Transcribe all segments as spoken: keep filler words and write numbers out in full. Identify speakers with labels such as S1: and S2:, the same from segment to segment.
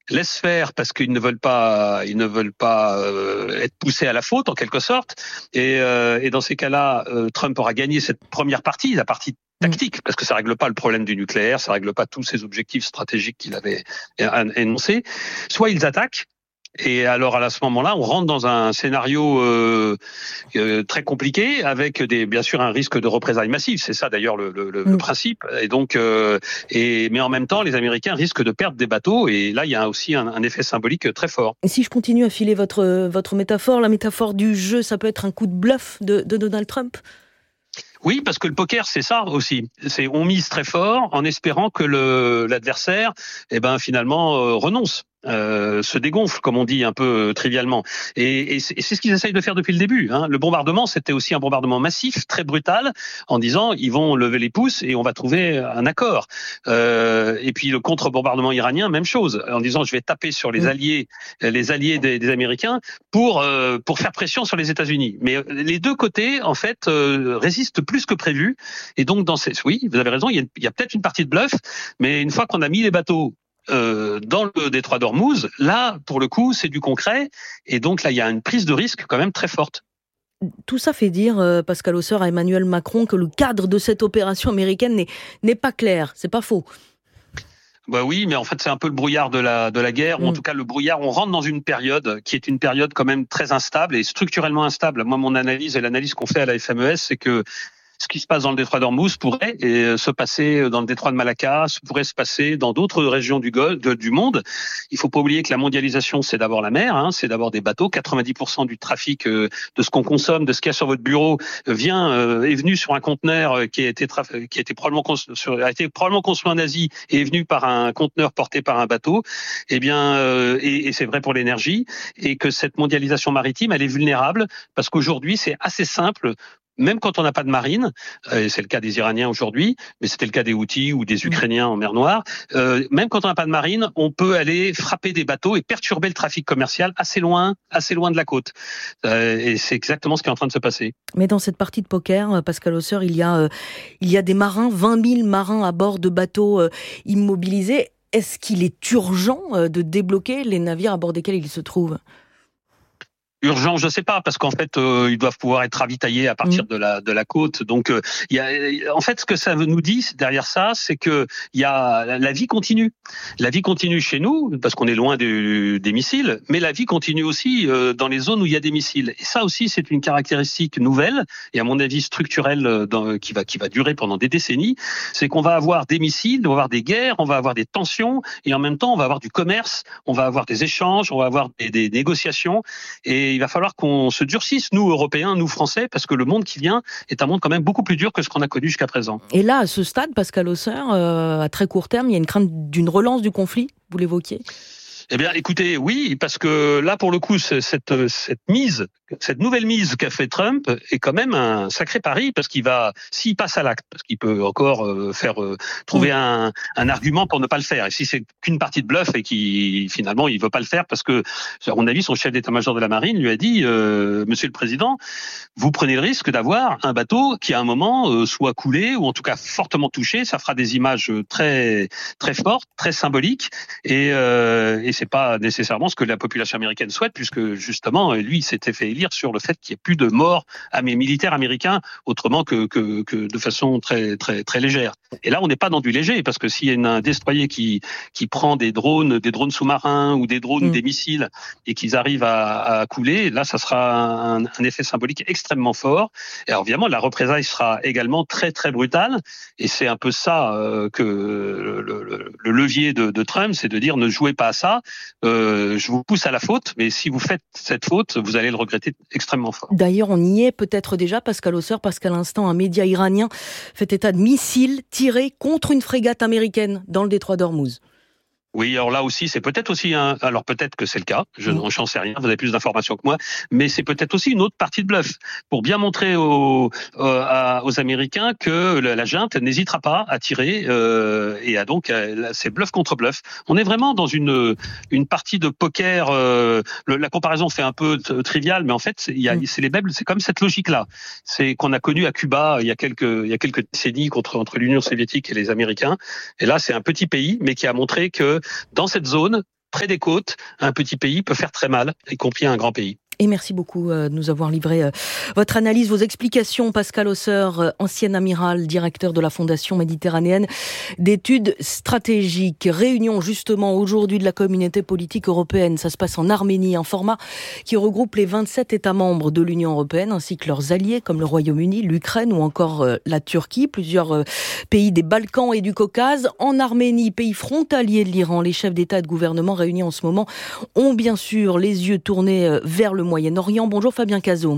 S1: laissent faire parce qu'ils ne veulent pas, ils ne veulent pas euh, être poussés à la faute en quelque sorte. Et, euh, et dans ces cas-là, euh, Trump aura gagné cette première partie, la partie tactique, parce que ça règle pas le problème du nucléaire, ça règle pas tous ses objectifs stratégiques qu'il avait énoncés. Soit ils attaquent. Et alors à ce moment-là, on rentre dans un scénario euh, euh, très compliqué avec des, bien sûr un risque de représailles massives. C'est ça d'ailleurs le, le, le mmh. principe. Et donc, euh, et mais en même temps, les Américains risquent de perdre des bateaux. Et là, il y a aussi un, un effet symbolique très fort.
S2: Et si je continue à filer votre votre métaphore, la métaphore du jeu, ça peut être un coup de bluff de, de Donald Trump.
S1: Oui, parce que le poker, c'est ça aussi. C'est on mise très fort en espérant que le l'adversaire, eh ben finalement euh, renonce. Euh, se dégonfle, comme on dit un peu euh, trivialement. Et, et, c'est, et c'est ce qu'ils essayent de faire depuis le début. Hein. Le bombardement, c'était aussi un bombardement massif, très brutal, en disant ils vont lever les pouces et on va trouver un accord. Euh, et puis le contre-bombardement iranien, même chose, en disant je vais taper sur les alliés, les alliés des, des Américains pour euh, pour faire pression sur les États-Unis. Mais les deux côtés, en fait, euh, résistent plus que prévu. Et donc dans ces, oui, vous avez raison, il y a, il y a peut-être une partie de bluff, mais une fois qu'on a mis les bateaux Euh, dans le détroit d'Ormuz, là, pour le coup, c'est du concret. Et donc là, il y a une prise de risque quand même très forte.
S2: Tout ça fait dire, euh, Pascal Hausseur, à Emmanuel Macron que le cadre de cette opération américaine n'est, n'est pas clair. C'est pas faux.
S1: Bah oui, mais en fait, c'est un peu le brouillard de la, de la guerre, ou en tout cas le brouillard. On rentre dans une période qui est une période quand même très instable et structurellement instable. Moi, mon analyse et l'analyse qu'on fait à la F M E S, c'est que ce qui se passe dans le détroit d'Ormuz pourrait se passer dans le détroit de Malacca, pourrait se passer dans d'autres régions du, Golfe, de, du monde. Il faut pas oublier que la mondialisation, c'est d'abord la mer, hein, c'est d'abord des bateaux. quatre-vingt-dix pour cent du trafic euh, de ce qu'on consomme, de ce qu'il y a sur votre bureau, vient euh, est venu sur un conteneur qui a été traf- qui a été probablement construit, sur, a été probablement construit en Asie et est venu par un conteneur porté par un bateau. Eh bien, euh, et, et c'est vrai pour l'énergie, et que cette mondialisation maritime, elle est vulnérable parce qu'aujourd'hui, c'est assez simple. Même quand on n'a pas de marine, euh, c'est le cas des Iraniens aujourd'hui, mais c'était le cas des Houthis ou des Ukrainiens en mer Noire, euh, même quand on n'a pas de marine, on peut aller frapper des bateaux et perturber le trafic commercial assez loin, assez loin de la côte. Euh, et c'est exactement ce qui est en train de se passer.
S2: Mais dans cette partie de poker, Pascal Hausseur, il y a, euh, il y a des marins, vingt mille marins à bord de bateaux euh, immobilisés. Est-ce qu'il est urgent euh, de débloquer les navires à bord desquels ils se trouvent ?
S1: Urgent, je sais pas, parce qu'en fait, euh, ils doivent pouvoir être ravitaillés à partir mmh. de la de la côte. Donc, il euh, y a, en fait, ce que ça nous dit derrière ça, c'est que il y a la, la vie continue. La vie continue chez nous parce qu'on est loin du, des missiles, mais la vie continue aussi euh, dans les zones où il y a des missiles. Et ça aussi, c'est une caractéristique nouvelle et à mon avis structurelle dans, qui va qui va durer pendant des décennies. C'est qu'on va avoir des missiles, on va avoir des guerres, on va avoir des tensions et en même temps, on va avoir du commerce, on va avoir des échanges, on va avoir des, des négociations et il va falloir qu'on se durcisse, nous, Européens, nous, Français, parce que le monde qui vient est un monde quand même beaucoup plus dur que ce qu'on a connu jusqu'à présent.
S2: Et là, à ce stade, Pascal Hausseur, euh, à très court terme, il y a une crainte d'une relance du conflit, vous l'évoquiez ?
S1: Eh bien, écoutez, oui, parce que là, pour le coup, cette, cette mise, cette nouvelle mise qu'a fait Trump est quand même un sacré pari, parce qu'il va, s'il passe à l'acte, parce qu'il peut encore euh, faire euh, trouver mmh. un, un argument pour ne pas le faire. Et si c'est qu'une partie de bluff et qu'il finalement il veut pas le faire, parce que, à mon avis, son chef d'état-major de la marine lui a dit, euh, Monsieur le Président, vous prenez le risque d'avoir un bateau qui à un moment euh, soit coulé ou en tout cas fortement touché. Ça fera des images très très fortes, très symboliques, et, euh, et c'est pas nécessairement ce que la population américaine souhaite, puisque justement, lui, il s'était fait élire sur le fait qu'il n'y ait plus de morts à mes militaires américains, autrement que, que, que de façon très, très, très légère. Et là, on n'est pas dans du léger, parce que s'il y a un destroyer qui, qui prend des drones, des drones sous-marins ou des drones mmh. ou des missiles et qu'ils arrivent à, à couler, là, ça sera un, un effet symbolique extrêmement fort. Et alors, évidemment, la représailles sera également très, très brutale. Et c'est un peu ça euh, que le, le, le levier de, de Trump, c'est de dire ne jouez pas à ça. Euh, je vous pousse à la faute, mais si vous faites cette faute, vous allez le regretter extrêmement fort.
S2: D'ailleurs, on y est peut-être déjà, Pascal Hausseur, parce qu'à l'instant, un média iranien fait état de missiles tirés contre une frégate américaine dans le détroit d'Ormuz.
S1: Oui, alors là aussi, c'est peut-être aussi un. Alors peut-être que c'est le cas. Je n'en mmh. sais rien. Vous avez plus d'informations que moi, mais c'est peut-être aussi une autre partie de bluff pour bien montrer aux, euh, à, aux Américains que la, la junte n'hésitera pas à tirer euh, et à donc euh, c'est bluff contre bluff. On est vraiment dans une une partie de poker. Euh, le, la comparaison fait un peu t- triviale, mais en fait, il y a, mmh. c'est les mêmes. C'est comme cette logique-là. C'est qu'on a connu à Cuba il y a quelques il y a quelques décennies contre entre l'Union soviétique et les Américains. Et là, c'est un petit pays, mais qui a montré que dans cette zone, près des côtes, un petit pays peut faire très mal, y compris un grand pays.
S2: Et merci beaucoup de nous avoir livré votre analyse, vos explications. Pascal Hausseur, ancien amiral, directeur de la Fondation méditerranéenne d'études stratégiques. Réunion justement aujourd'hui de la communauté politique européenne. Ça se passe en Arménie, un format qui regroupe les vingt-sept États membres de l'Union européenne ainsi que leurs alliés comme le Royaume-Uni, l'Ukraine ou encore la Turquie. Plusieurs pays des Balkans et du Caucase. En Arménie, pays frontalier de l'Iran, les chefs d'État et de gouvernement réunis en ce moment ont bien sûr les yeux tournés vers le Moyen-Orient. Bonjour Fabien Cazot.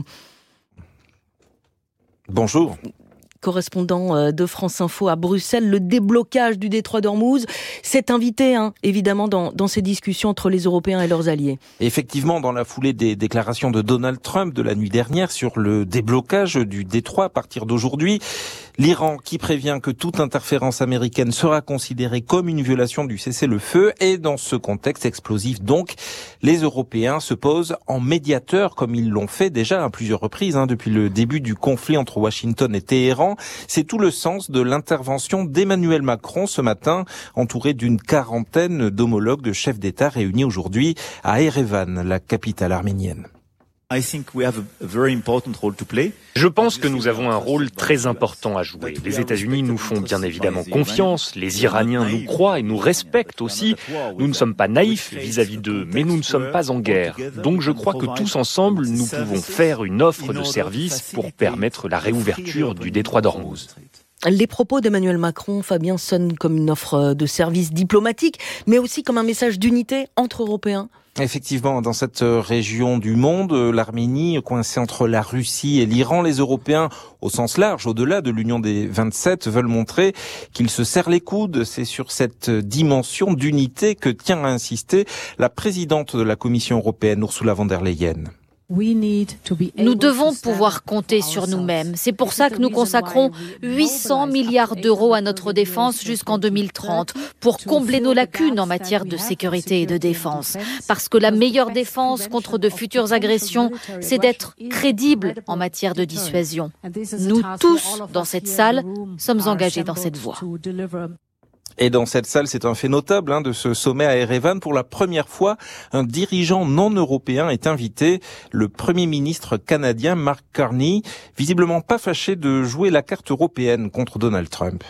S3: Bonjour.
S2: Correspondant de France Info à Bruxelles, le déblocage du détroit d'Ormuz s'est invité, hein, évidemment, dans, dans ces discussions entre les Européens et leurs alliés.
S3: Effectivement, dans la foulée des déclarations de Donald Trump de la nuit dernière sur le déblocage du détroit à partir d'aujourd'hui, l'Iran qui prévient que toute interférence américaine sera considérée comme une violation du cessez-le-feu, et dans ce contexte explosif donc, les Européens se posent en médiateurs comme ils l'ont fait déjà à plusieurs reprises hein, depuis le début du conflit entre Washington et Téhéran. C'est tout le sens de l'intervention d'Emmanuel Macron ce matin, entouré d'une quarantaine d'homologues de chefs d'État réunis aujourd'hui à Erevan, la capitale arménienne.
S4: Je pense que nous avons un rôle très important à jouer. Les États-Unis nous font bien évidemment confiance, les Iraniens nous croient et nous respectent aussi. Nous ne sommes pas naïfs vis-à-vis d'eux, mais nous ne sommes pas en guerre. Donc je crois que tous ensemble, nous pouvons faire une offre de service pour permettre la réouverture du détroit d'Ormuz.
S2: Les propos d'Emmanuel Macron, Fabien, sonnent comme une offre de service diplomatique, mais aussi comme un message d'unité entre Européens.
S3: Effectivement, dans cette région du monde, l'Arménie, coincée entre la Russie et l'Iran, les Européens, au sens large, au-delà de l'Union des vingt-sept, veulent montrer qu'ils se serrent les coudes. C'est sur cette dimension d'unité que tient à insister la présidente de la Commission européenne, Ursula von der Leyen.
S5: Nous devons pouvoir compter sur nous-mêmes. C'est pour ça que nous consacrons huit cents milliards d'euros à notre défense jusqu'en deux mille trente, pour combler nos lacunes en matière de sécurité et de défense. Parce que la meilleure défense contre de futures agressions, c'est d'être crédible en matière de dissuasion. Nous tous, dans cette salle, sommes engagés dans cette voie.
S3: Et dans cette salle, c'est un fait notable hein, de ce sommet à Erevan. Pour la première fois, un dirigeant non européen est invité, le Premier ministre canadien Mark Carney, visiblement pas fâché de jouer la carte européenne contre Donald Trump.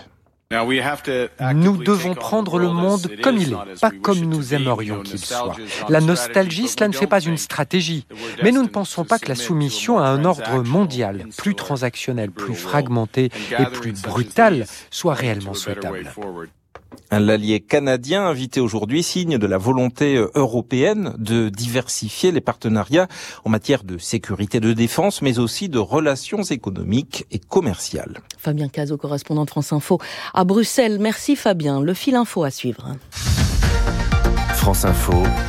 S6: Nous devons prendre le monde comme il est, pas comme nous aimerions qu'il soit. La nostalgie, cela ne fait pas une stratégie. Mais nous ne pensons pas que la soumission à un ordre mondial, plus transactionnel, plus fragmenté et plus brutal, soit réellement souhaitable.
S3: L'allié canadien invité aujourd'hui signe de la volonté européenne de diversifier les partenariats en matière de sécurité de défense, mais aussi de relations économiques et commerciales.
S2: Fabien Cazot, correspondant de France Info à Bruxelles. Merci Fabien. Le fil info à suivre.
S7: France Info.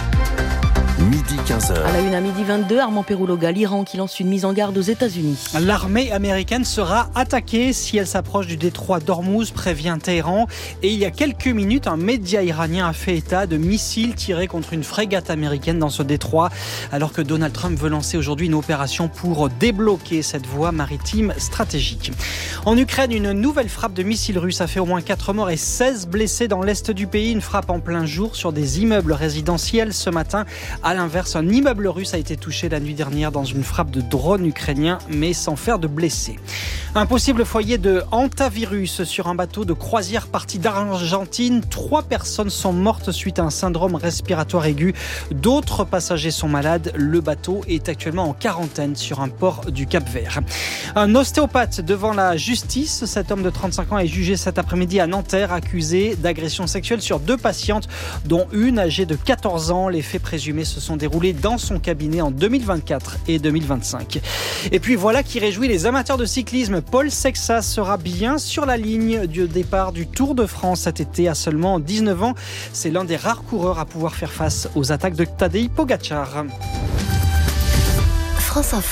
S7: Midi quinze heures.
S2: À la une à midi vingt-deux, Armand Pérouloga, l'Iran qui lance une mise en garde aux États-Unis.
S8: L'armée américaine sera attaquée si elle s'approche du détroit d'Ormuz, prévient Téhéran. Et il y a quelques minutes, un média iranien a fait état de missiles tirés contre une frégate américaine dans ce détroit, alors que Donald Trump veut lancer aujourd'hui une opération pour débloquer cette voie maritime stratégique. En Ukraine, une nouvelle frappe de missiles russes a fait au moins quatre morts et seize blessés dans l'est du pays. Une frappe en plein jour sur des immeubles résidentiels ce matin. À l'inverse, un immeuble russe a été touché la nuit dernière dans une frappe de drone ukrainien, mais sans faire de blessés. Un possible foyer de hantavirus sur un bateau de croisière parti d'Argentine. Trois personnes sont mortes suite à un syndrome respiratoire aigu. D'autres passagers sont malades. Le bateau est actuellement en quarantaine sur un port du Cap-Vert. Un ostéopathe devant la justice. Cet homme de trente-cinq ans est jugé cet après-midi à Nanterre, accusé d'agression sexuelle sur deux patientes, dont une âgée de quatorze ans. Les faits présumés se sont déroulés dans son cabinet en deux mille vingt-quatre et deux mille vingt-cinq. Et puis voilà qui réjouit les amateurs de cyclisme. Paul Sexas sera bien sur la ligne du départ du Tour de France cet été à seulement dix-neuf ans. C'est l'un des rares coureurs à pouvoir faire face aux attaques de Tadej Pogačar.
S2: France Info.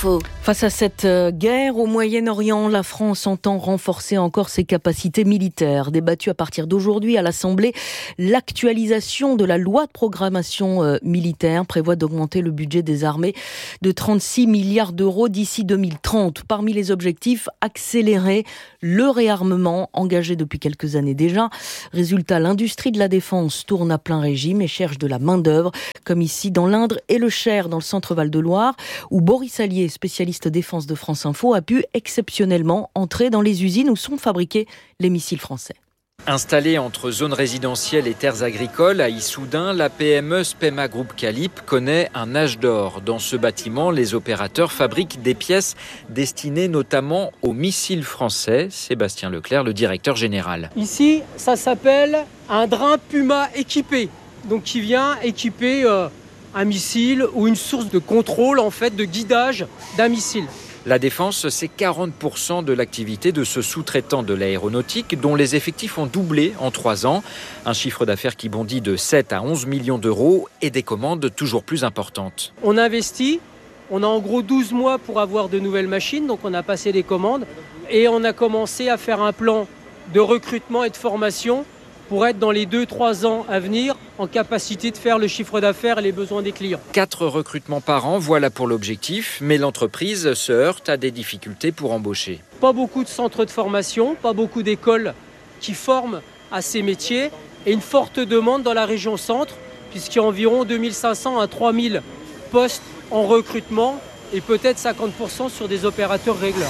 S2: Face à cette guerre au Moyen-Orient, la France entend renforcer encore ses capacités militaires. Débattue à partir d'aujourd'hui à l'Assemblée, l'actualisation de la loi de programmation militaire prévoit d'augmenter le budget des armées de trente-six milliards d'euros d'ici deux mille trente. Parmi les objectifs, accélérer le réarmement engagé depuis quelques années déjà. Résultat, l'industrie de la défense tourne à plein régime et cherche de la main-d'œuvre, comme ici dans l'Indre et le Cher, dans le centre Val-de-Loire, où Boris Allier, spécialiste défense de France Info, a pu exceptionnellement entrer dans les usines où sont fabriqués les missiles français.
S9: Installée entre zones résidentielles et terres agricoles, à Issoudun, la P M E Spema Group Calip connaît un âge d'or. Dans ce bâtiment, les opérateurs fabriquent des pièces destinées notamment aux missiles français. Sébastien Leclerc, le directeur général.
S10: Ici, ça s'appelle un drain Puma équipé, donc qui vient équiper euh, un missile ou une source de contrôle, en fait, de guidage d'un missile.
S9: La défense, c'est quarante pour cent de l'activité de ce sous-traitant de l'aéronautique dont les effectifs ont doublé en trois ans. Un chiffre d'affaires qui bondit de sept à onze millions d'euros et des commandes toujours plus importantes.
S10: On investit, on a en gros douze mois pour avoir de nouvelles machines, donc on a passé les commandes et on a commencé à faire un plan de recrutement et de formation pour être dans les deux à trois ans à venir en capacité de faire le chiffre d'affaires et les besoins des clients.
S9: Quatre recrutements par an, voilà pour l'objectif, mais l'entreprise se heurte à des difficultés pour embaucher.
S10: Pas beaucoup de centres de formation, pas beaucoup d'écoles qui forment à ces métiers et une forte demande dans la région centre, puisqu'il y a environ deux mille cinq cents à trois mille postes en recrutement et peut-être cinquante pour cent sur des opérateurs régleurs.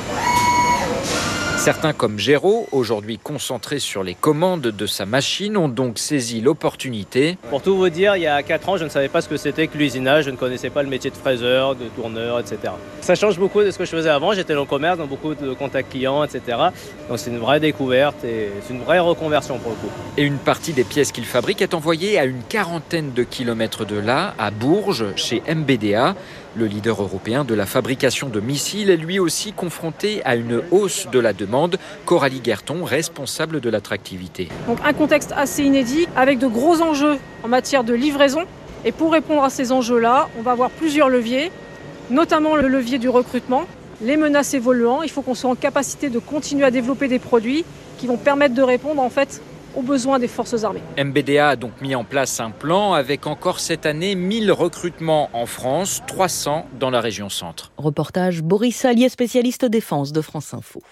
S9: Certains comme Géraud, aujourd'hui concentrés sur les commandes de sa machine, ont donc saisi l'opportunité.
S11: Pour tout vous dire, il y a quatre ans, je ne savais pas ce que c'était que l'usinage, je ne connaissais pas le métier de fraiseur, de tourneur, et cetera. Ça change beaucoup de ce que je faisais avant, j'étais dans le commerce, dans beaucoup de contacts clients, et cetera. Donc c'est une vraie découverte et c'est une vraie reconversion pour le coup.
S9: Et une partie des pièces qu'il fabrique est envoyée à une quarantaine de kilomètres de là, à Bourges, chez M B D A. Le leader européen de la fabrication de missiles est lui aussi confronté à une hausse de la demande. Coralie Guerton, responsable de l'attractivité.
S12: Donc un contexte assez inédit avec de gros enjeux en matière de livraison. Et pour répondre à ces enjeux-là, on va avoir plusieurs leviers, notamment le levier du recrutement, les menaces évoluant. Il faut qu'on soit en capacité de continuer à développer des produits qui vont permettre de répondre en fait aux besoins des forces armées.
S9: M B D A a donc mis en place un plan avec encore cette année mille recrutements en France, trois cents dans la région centre.
S2: Reportage Boris Allier, spécialiste défense de France Info.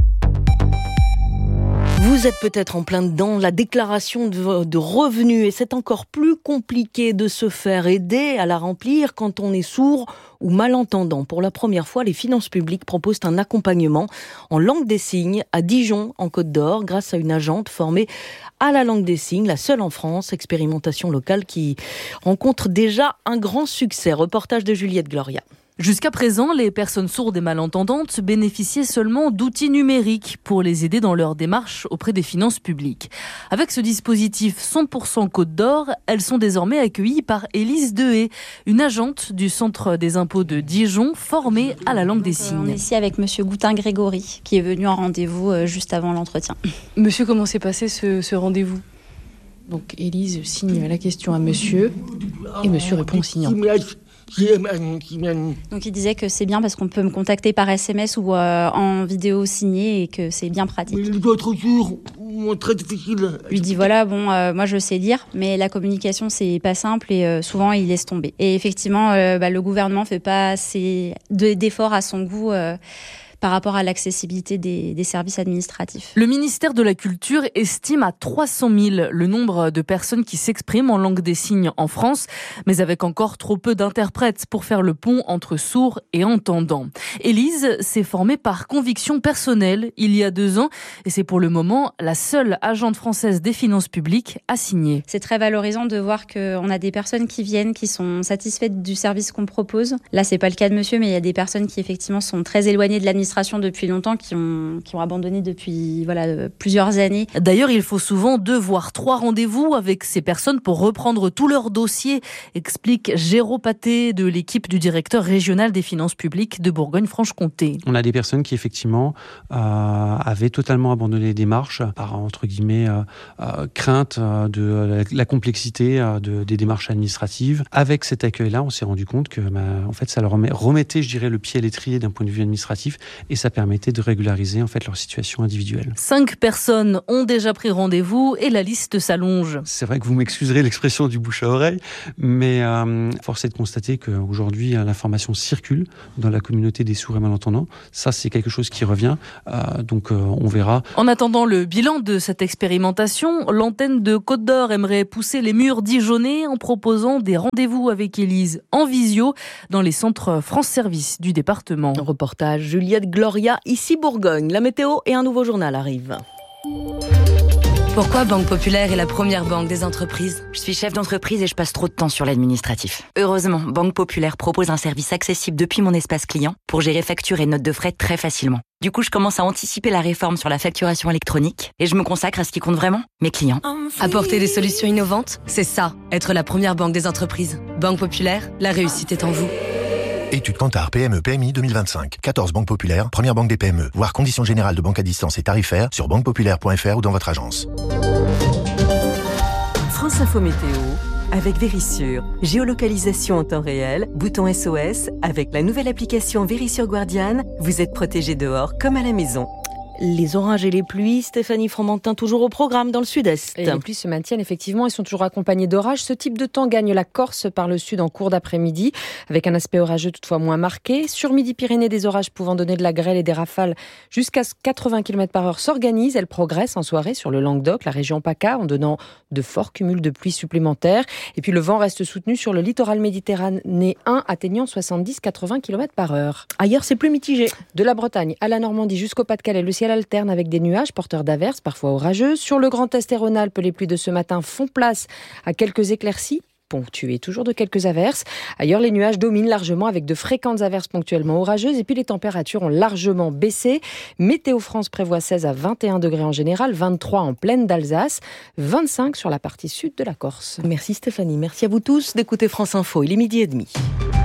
S2: Vous êtes peut-être en plein dedans, la déclaration de, de revenus, et c'est encore plus compliqué de se faire aider à la remplir quand on est sourd ou malentendant. Pour la première fois, les finances publiques proposent un accompagnement en langue des signes à Dijon, en Côte d'Or, grâce à une agente formée à la langue des signes, la seule en France, expérimentation locale qui rencontre déjà un grand succès. Reportage de Juliette Gloria.
S13: Jusqu'à présent, les personnes sourdes et malentendantes bénéficiaient seulement d'outils numériques pour les aider dans leur démarche auprès des finances publiques. Avec ce dispositif cent pour cent Côte d'Or, elles sont désormais accueillies par Élise Dehaye, une agente du Centre des impôts de Dijon formée à la langue des signes.
S14: On est ici avec Monsieur Goutin Grégory, qui est venu en rendez-vous juste avant l'entretien.
S15: Monsieur, comment s'est passé ce, ce rendez-vous ? Donc Élise signe la question à monsieur et monsieur répond en signant.
S14: Donc il disait que c'est bien parce qu'on peut me contacter par S M S ou euh, en vidéo signée et que c'est bien pratique.
S16: Mais les autres jours, très difficile.
S14: Lui dit voilà, bon, euh, moi je sais lire, mais la communication c'est pas simple et euh, souvent il laisse tomber. Et effectivement, euh, bah, le gouvernement fait pas assez d'efforts à son goût. Euh, par rapport à l'accessibilité des, des services administratifs.
S13: Le ministère de la Culture estime à trois cent mille le nombre de personnes qui s'expriment en langue des signes en France, mais avec encore trop peu d'interprètes pour faire le pont entre sourds et entendants. Élise s'est formée par conviction personnelle il y a deux ans et c'est pour le moment la seule agente française des finances publiques à signer.
S14: C'est très valorisant de voir qu'on a des personnes qui viennent, qui sont satisfaites du service qu'on propose. Là, c'est pas le cas de monsieur, mais il y a des personnes qui effectivement sont très éloignées de l'administration administration depuis longtemps, qui ont, qui ont abandonné depuis voilà, plusieurs années.
S13: D'ailleurs, il faut souvent deux voire trois rendez-vous avec ces personnes pour reprendre tout leur dossier, explique Géraud Paté de l'équipe du directeur régional des finances publiques de Bourgogne-Franche-Comté.
S17: On a des personnes qui effectivement euh, avaient totalement abandonné les démarches par entre guillemets euh, euh, crainte euh, de la, la complexité euh, de, des démarches administratives. Avec cet accueil-là, on s'est rendu compte que bah, en fait, ça leur remettait, je dirais, le pied à l'étrier d'un point de vue administratif et ça permettait de régulariser en fait leur situation individuelle.
S13: Cinq personnes ont déjà pris rendez-vous et la liste s'allonge.
S17: C'est vrai que vous m'excuserez l'expression du bouche à oreille, mais euh, force est de constater qu'aujourd'hui l'information circule dans la communauté des sourds et malentendants. Ça, c'est quelque chose qui revient, euh, donc euh, on verra.
S13: En attendant le bilan de cette expérimentation, l'antenne de Côte d'Or aimerait pousser les murs dijonnais en proposant des rendez-vous avec Élise en visio dans les centres France Service du département.
S2: Reportage Juliette Gloria, ici Bourgogne. La météo et un nouveau journal arrivent.
S18: Pourquoi Banque Populaire est la première banque des entreprises ? Je suis chef d'entreprise et je passe trop de temps sur l'administratif. Heureusement, Banque Populaire propose un service accessible depuis mon espace client pour gérer factures et notes de frais très facilement. Du coup, je commence à anticiper la réforme sur la facturation électronique et je me consacre à ce qui compte vraiment, mes clients. Apporter des solutions innovantes, c'est ça, être la première banque des entreprises. Banque Populaire, la réussite est en vous.
S19: Étude Kantar P M E P M I deux mille vingt-cinq. quatorze banques populaires, première banque des P M E. Voir conditions générales de banque à distance et tarifaires sur banque populaire point f r ou dans votre agence.
S20: France Info Météo avec Vérissure. Géolocalisation en temps réel, bouton S O S. Avec la nouvelle application Vérissure Guardian, vous êtes protégé dehors comme à la maison.
S2: Les orages et les pluies, Stéphanie Fromentin, toujours au programme dans le sud-est.
S21: Et les pluies se maintiennent effectivement, elles sont toujours accompagnées d'orages. Ce type de temps gagne la Corse par le sud en cours d'après-midi, avec un aspect orageux toutefois moins marqué. Sur Midi-Pyrénées, des orages pouvant donner de la grêle et des rafales jusqu'à quatre-vingts kilomètres par heure s'organisent. Elles progressent en soirée sur le Languedoc, la région PACA, en donnant de forts cumuls de pluie supplémentaires. Et puis le vent reste soutenu sur le littoral méditerranéen, atteignant soixante-dix à quatre-vingts kilomètres par heure.
S2: Ailleurs, c'est plus mitigé.
S21: De la Bretagne à la Normandie jusqu'au Pas-de-Calais, le ciel alterne avec des nuages porteurs d'averses, parfois orageuses. Sur le Grand Est et Rhône-Alpes, les pluies de ce matin font place à quelques éclaircies, ponctuées toujours de quelques averses. Ailleurs, les nuages dominent largement avec de fréquentes averses ponctuellement orageuses et puis les températures ont largement baissé. Météo France prévoit seize à vingt et un degrés en général, vingt-trois en plaine d'Alsace, vingt-cinq sur la partie sud de la Corse.
S2: Merci Stéphanie, merci à vous tous d'écouter France Info. Il est midi et demi.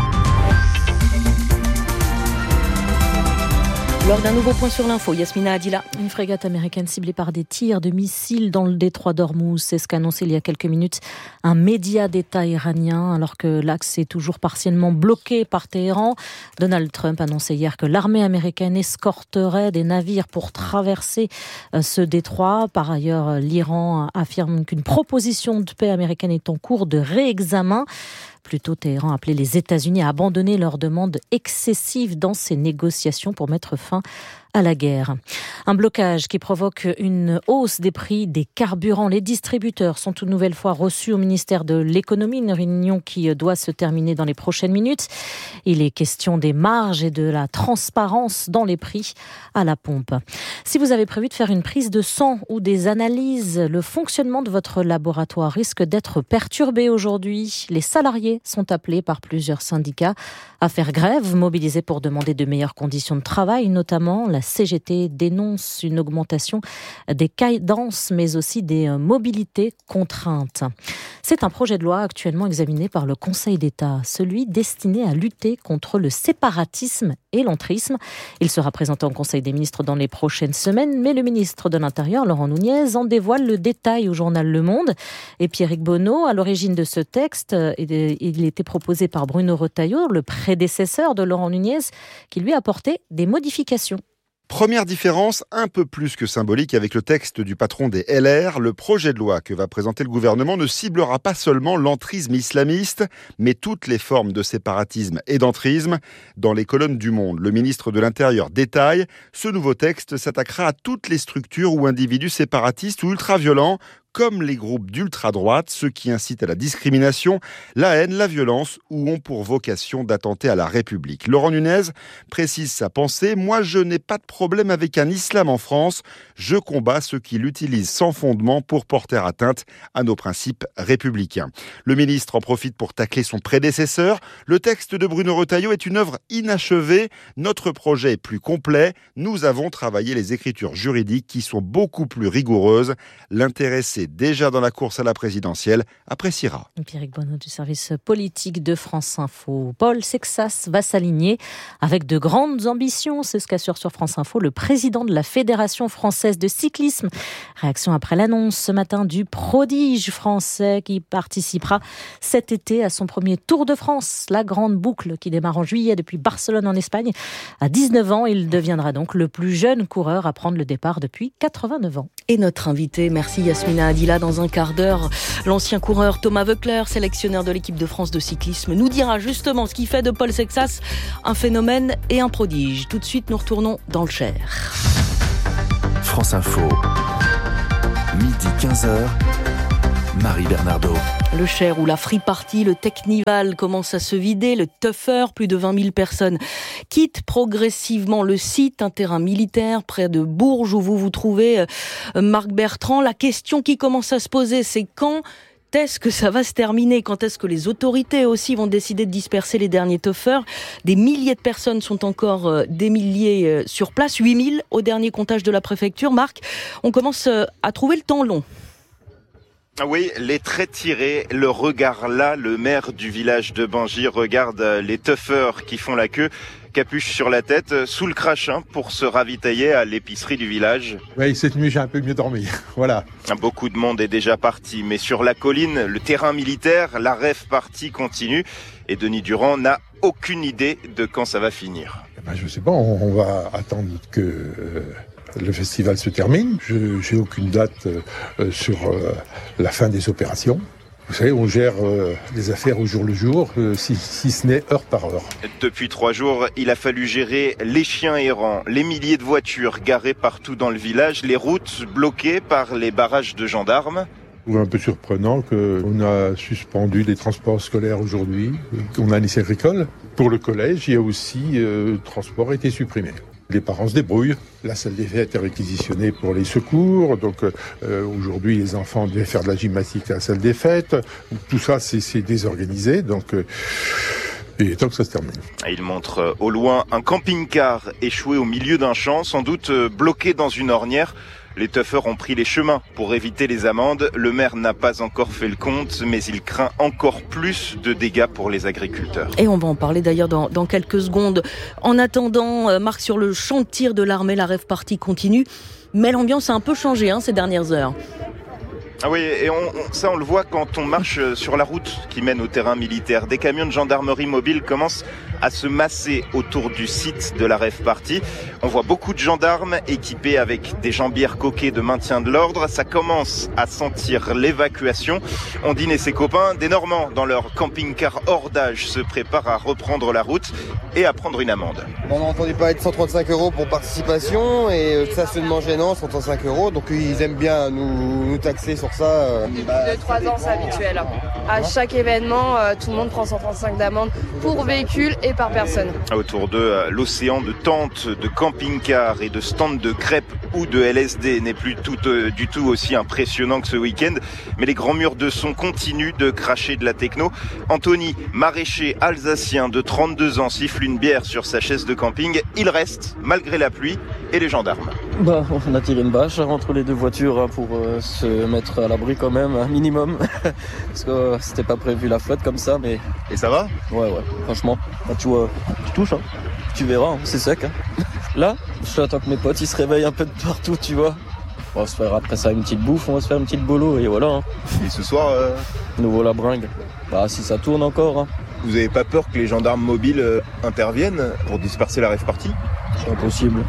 S2: Lors d'un nouveau point sur l'info, Yasmina Adila.
S5: Une frégate américaine ciblée par des tirs de missiles dans le détroit d'Ormuz. C'est ce qu'a annoncé il y a quelques minutes un média d'État iranien, alors que l'axe est toujours partiellement bloqué par Téhéran. Donald Trump annonçait hier que l'armée américaine escorterait des navires pour traverser ce détroit. Par ailleurs, l'Iran affirme qu'une proposition de paix américaine est en cours de réexamen. Plutôt, Téhéran a appelé les États-Unis à abandonner leur demande excessive dans ces négociations pour mettre fin à la guerre. Un blocage qui provoque une hausse des prix des carburants. Les distributeurs sont une nouvelle fois reçus au ministère de l'économie, une réunion qui doit se terminer dans les prochaines minutes. Il est question des marges et de la transparence dans les prix à la pompe. Si vous avez prévu de faire une prise de sang ou des analyses, le fonctionnement de votre laboratoire risque d'être perturbé aujourd'hui. Les salariés sont appelés par plusieurs syndicats à faire grève, mobilisés pour demander de meilleures conditions de travail, notamment. La C G T dénonce une augmentation des cadences, mais aussi des mobilités contraintes. C'est un projet de loi actuellement examiné par le Conseil d'État, celui destiné à lutter contre le séparatisme et l'entrisme. Il sera présenté au Conseil des ministres dans les prochaines semaines, mais le ministre de l'Intérieur, Laurent Nunez, en dévoile le détail au journal Le Monde. Et Pierrick Bonneau, à l'origine de ce texte, il était proposé par Bruno Retailleau, le prédécesseur de Laurent Nunez, qui lui a apporté des modifications.
S22: Première différence, un peu plus que symbolique avec le texte du patron des L R, le projet de loi que va présenter le gouvernement ne ciblera pas seulement l'entrisme islamiste, mais toutes les formes de séparatisme et d'entrisme. Dans les colonnes du Monde, le ministre de l'Intérieur détaille, ce nouveau texte s'attaquera à toutes les structures ou individus séparatistes ou ultra-violents, comme les groupes d'ultra-droite, ceux qui incitent à la discrimination, la haine, la violence ou ont pour vocation d'attenter à la République. Laurent Nunez précise sa pensée. « Moi, je n'ai pas de problème avec un islam en France. Je combats ceux qui l'utilisent sans fondement pour porter atteinte à nos principes républicains. » Le ministre en profite pour tacler son prédécesseur. Le texte de Bruno Retailleau est une œuvre inachevée. Notre projet est plus complet. Nous avons travaillé les écritures juridiques qui sont beaucoup plus rigoureuses. L'intéressé déjà dans la course à la présidentielle appréciera.
S1: Pierrick Bonneau du service politique de France Info. Paul Sexas va s'aligner avec de grandes ambitions. C'est ce qu'assure sur France Info le président de la Fédération française de cyclisme. Réaction après l'annonce ce matin du prodige français qui participera cet été à son premier Tour de France. La grande boucle qui démarre en juillet depuis Barcelone en Espagne. À dix-neuf ans, il deviendra donc le plus jeune coureur à prendre le départ depuis quatre-vingt-neuf ans.
S2: Et notre invité, merci Yasmina Adila, dans un quart d'heure, l'ancien coureur Thomas Voeckler, sélectionneur de l'équipe de France de cyclisme, nous dira justement ce qui fait de Paul Sexas un phénomène et un prodige. Tout de suite, nous retournons dans le Cher.
S7: France Info, midi quinze heures, Marie Bernardo.
S2: Le Cher où la free party, le Technival commence à se vider, le Tougher, plus de vingt mille personnes quittent progressivement le site, un terrain militaire près de Bourges où vous vous trouvez, Marc Bertrand. La question qui commence à se poser, c'est quand est-ce que ça va se terminer ? Quand est-ce que les autorités aussi vont décider de disperser les derniers Toughers ? Des milliers de personnes sont encore euh, des milliers euh, sur place, huit mille au dernier comptage de la préfecture. Marc, on commence euh, à trouver le temps long.
S4: Oui, les traits tirés, le regard là, le maire du village de Bangis regarde les Toughers qui font la queue, capuche sur la tête, sous le crachin pour se ravitailler à l'épicerie du village.
S23: Oui, cette nuit j'ai un peu mieux dormi, voilà.
S4: Beaucoup de monde est déjà parti, mais sur la colline, le terrain militaire, la rave party continue et Denis Durand n'a aucune idée de quand ça va finir.
S23: Eh ben, je sais pas, on, on va attendre que... Euh... le festival se termine. Je j'ai aucune date euh, sur euh, la fin des opérations. Vous savez, on gère euh, les affaires au jour le jour, euh, si, si ce n'est heure par heure.
S4: Depuis trois jours, il a fallu gérer les chiens errants, les milliers de voitures garées partout dans le village, les routes bloquées par les barrages de gendarmes.
S23: C'est un peu surprenant qu'on a suspendu les transports scolaires aujourd'hui. On a un lycée agricole. Pour le collège, il y a aussi euh, le transport a été supprimé. Les parents se débrouillent. La salle des fêtes est réquisitionnée pour les secours. Donc euh, aujourd'hui, les enfants devaient faire de la gymnastique à la salle des fêtes. Tout ça, c'est, c'est désorganisé. Donc euh, il est temps que ça se termine.
S4: Il montre au loin un camping-car échoué au milieu d'un champ, sans doute bloqué dans une ornière. Les Toughers ont pris les chemins pour éviter les amendes. Le maire n'a pas encore fait le compte, mais il craint encore plus de dégâts pour les agriculteurs.
S2: Et on va en parler d'ailleurs dans, dans quelques secondes. En attendant, Marc, sur le champ de tir de l'armée, la rave party continue. Mais l'ambiance a un peu changé hein, ces dernières heures.
S4: Ah oui, et on, on, ça on le voit quand on marche sur la route qui mène au terrain militaire. Des camions de gendarmerie mobile commencent à se masser autour du site de la rave party. On voit beaucoup de gendarmes équipés avec des jambières coquées de maintien de l'ordre. Ça commence à sentir l'évacuation. Ondine et ses copains, des Normands dans leur camping-car hors d'âge, se préparent à reprendre la route et à prendre une amende.
S24: On a entendu parler de cent trente-cinq euros pour participation et stationnement gênant, cent trente-cinq euros. Donc ils aiment bien nous, nous taxer sur ça.
S25: Depuis deux trois ans, c'est habituel. À chaque événement, tout le monde prend cent trente-cinq d'amende pour véhicule et par personne.
S4: Autour de l'océan de tentes, de camping-cars et de stands de crêpes ou de L S D n'est plus tout, euh, du tout aussi impressionnant que ce week-end. Mais les grands murs de son continuent de cracher de la techno. Anthony, maraîcher alsacien de trente-deux ans, siffle une bière sur sa chaise de camping. Il reste, malgré la pluie et les gendarmes.
S26: Bah, on a tiré une bâche entre les deux voitures pour euh, se mettre à l'abri quand même, un minimum. Parce que euh, c'était pas prévu la flotte comme ça, mais...
S4: Et ça va ?
S26: Ouais, ouais, franchement. Bah, tu vois, je touche, hein. Tu verras, hein, c'est sec. Hein. Là, j'attends que mes potes ils se réveillent un peu de partout, tu vois. On va se faire après ça une petite bouffe, on va se faire une petite bolo et voilà. Hein.
S4: Et ce soir, euh...
S26: nouveau la bringue. Bah si ça tourne encore. Hein.
S4: Vous avez pas peur que les gendarmes mobiles euh, interviennent pour disperser la rave party ?
S26: C'est impossible.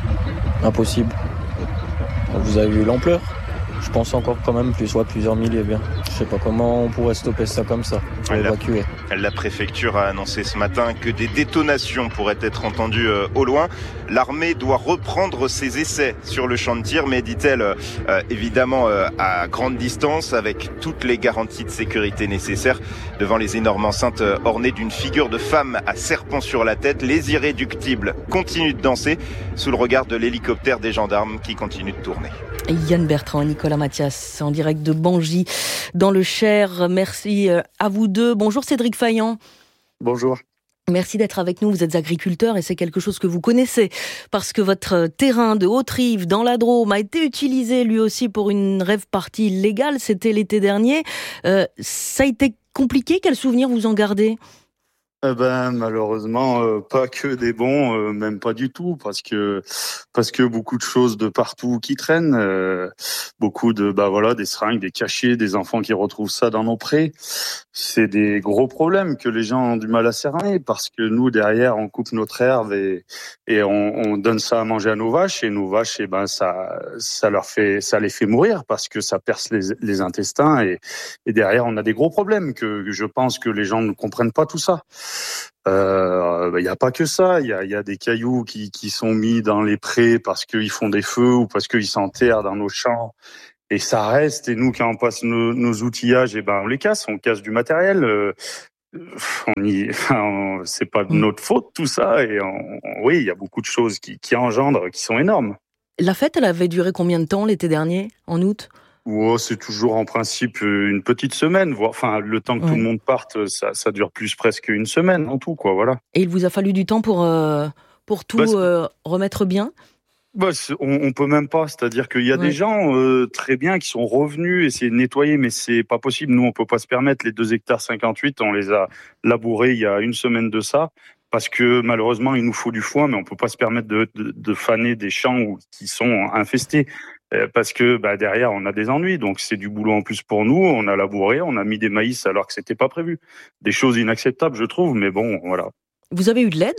S26: Impossible. Vous avez vu l'ampleur ? Je pense encore quand même plus, soit plusieurs milliers bien. sais pas comment on pourrait stopper ça comme ça, pour
S4: la,
S26: évacuer.
S4: La préfecture a annoncé ce matin que des détonations pourraient être entendues euh, au loin. L'armée doit reprendre ses essais sur le champ de tir, mais dit-elle, euh, évidemment euh, à grande distance, avec toutes les garanties de sécurité nécessaires. Devant les énormes enceintes euh, ornées d'une figure de femme à serpent sur la tête, les irréductibles continuent de danser sous le regard de l'hélicoptère des gendarmes qui continue de tourner.
S2: Yann Bertrand et Nicolas Mathias en direct de Bangis dans le Cher. Merci à vous deux. Bonjour Cédric Faillant.
S3: Bonjour.
S2: Merci d'être avec nous. Vous êtes agriculteur et c'est quelque chose que vous connaissez parce que votre terrain de Haute-Rive dans la Drôme a été utilisé lui aussi pour une rave-party illégale. C'était l'été dernier. Euh, ça a été compliqué. Quel souvenir vous en gardez ?
S3: Eh ben malheureusement euh, pas que des bons, euh, même pas du tout, parce que parce que beaucoup de choses de partout qui traînent, euh, beaucoup de bah voilà des seringues, des cachets, des enfants qui retrouvent ça dans nos prés. C'est des gros problèmes que les gens ont du mal à cerner, parce que nous derrière on coupe notre herbe et et on, on donne ça à manger à nos vaches, et nos vaches et ben ça ça leur fait ça les fait mourir parce que ça perce les les intestins, et et derrière on a des gros problèmes que, que je pense que les gens ne comprennent pas tout ça. Il euh, n'y a pas que ça, il y a, y a des cailloux qui, qui sont mis dans les prés parce qu'ils font des feux ou parce qu'ils s'enterrent dans nos champs, et ça reste, et nous quand on passe nos, nos outillages, et ben on les casse, on casse du matériel, euh, on y, on, c'est pas de notre faute tout ça, et on, on, oui il y a beaucoup de choses qui, qui engendrent, qui sont énormes.
S2: La fête, elle avait duré combien de temps l'été dernier, en août ?
S3: Oh, c'est toujours en principe une petite semaine, voire, enfin le temps que ouais. tout le monde parte, ça, ça dure plus presque une semaine en tout, quoi, voilà.
S2: Et il vous a fallu du temps pour euh, pour tout bah, euh, remettre bien ?
S3: Bah, on, on peut même pas, c'est-à-dire qu'il y a ouais. des gens euh, très bien qui sont revenus essayer de nettoyer, mais c'est pas possible. Nous, on peut pas se permettre les deux hectares cinquante-huit, on les a labourés il y a une semaine de ça. Parce que malheureusement, il nous faut du foin, mais on peut pas se permettre de, de, de faner des champs où, qui sont infestés. Parce que bah, derrière, on a des ennuis. Donc, c'est du boulot en plus pour nous. On a labouré, on a mis des maïs alors que c'était pas prévu. Des choses inacceptables, je trouve, mais bon, voilà.
S2: Vous avez eu de l'aide ?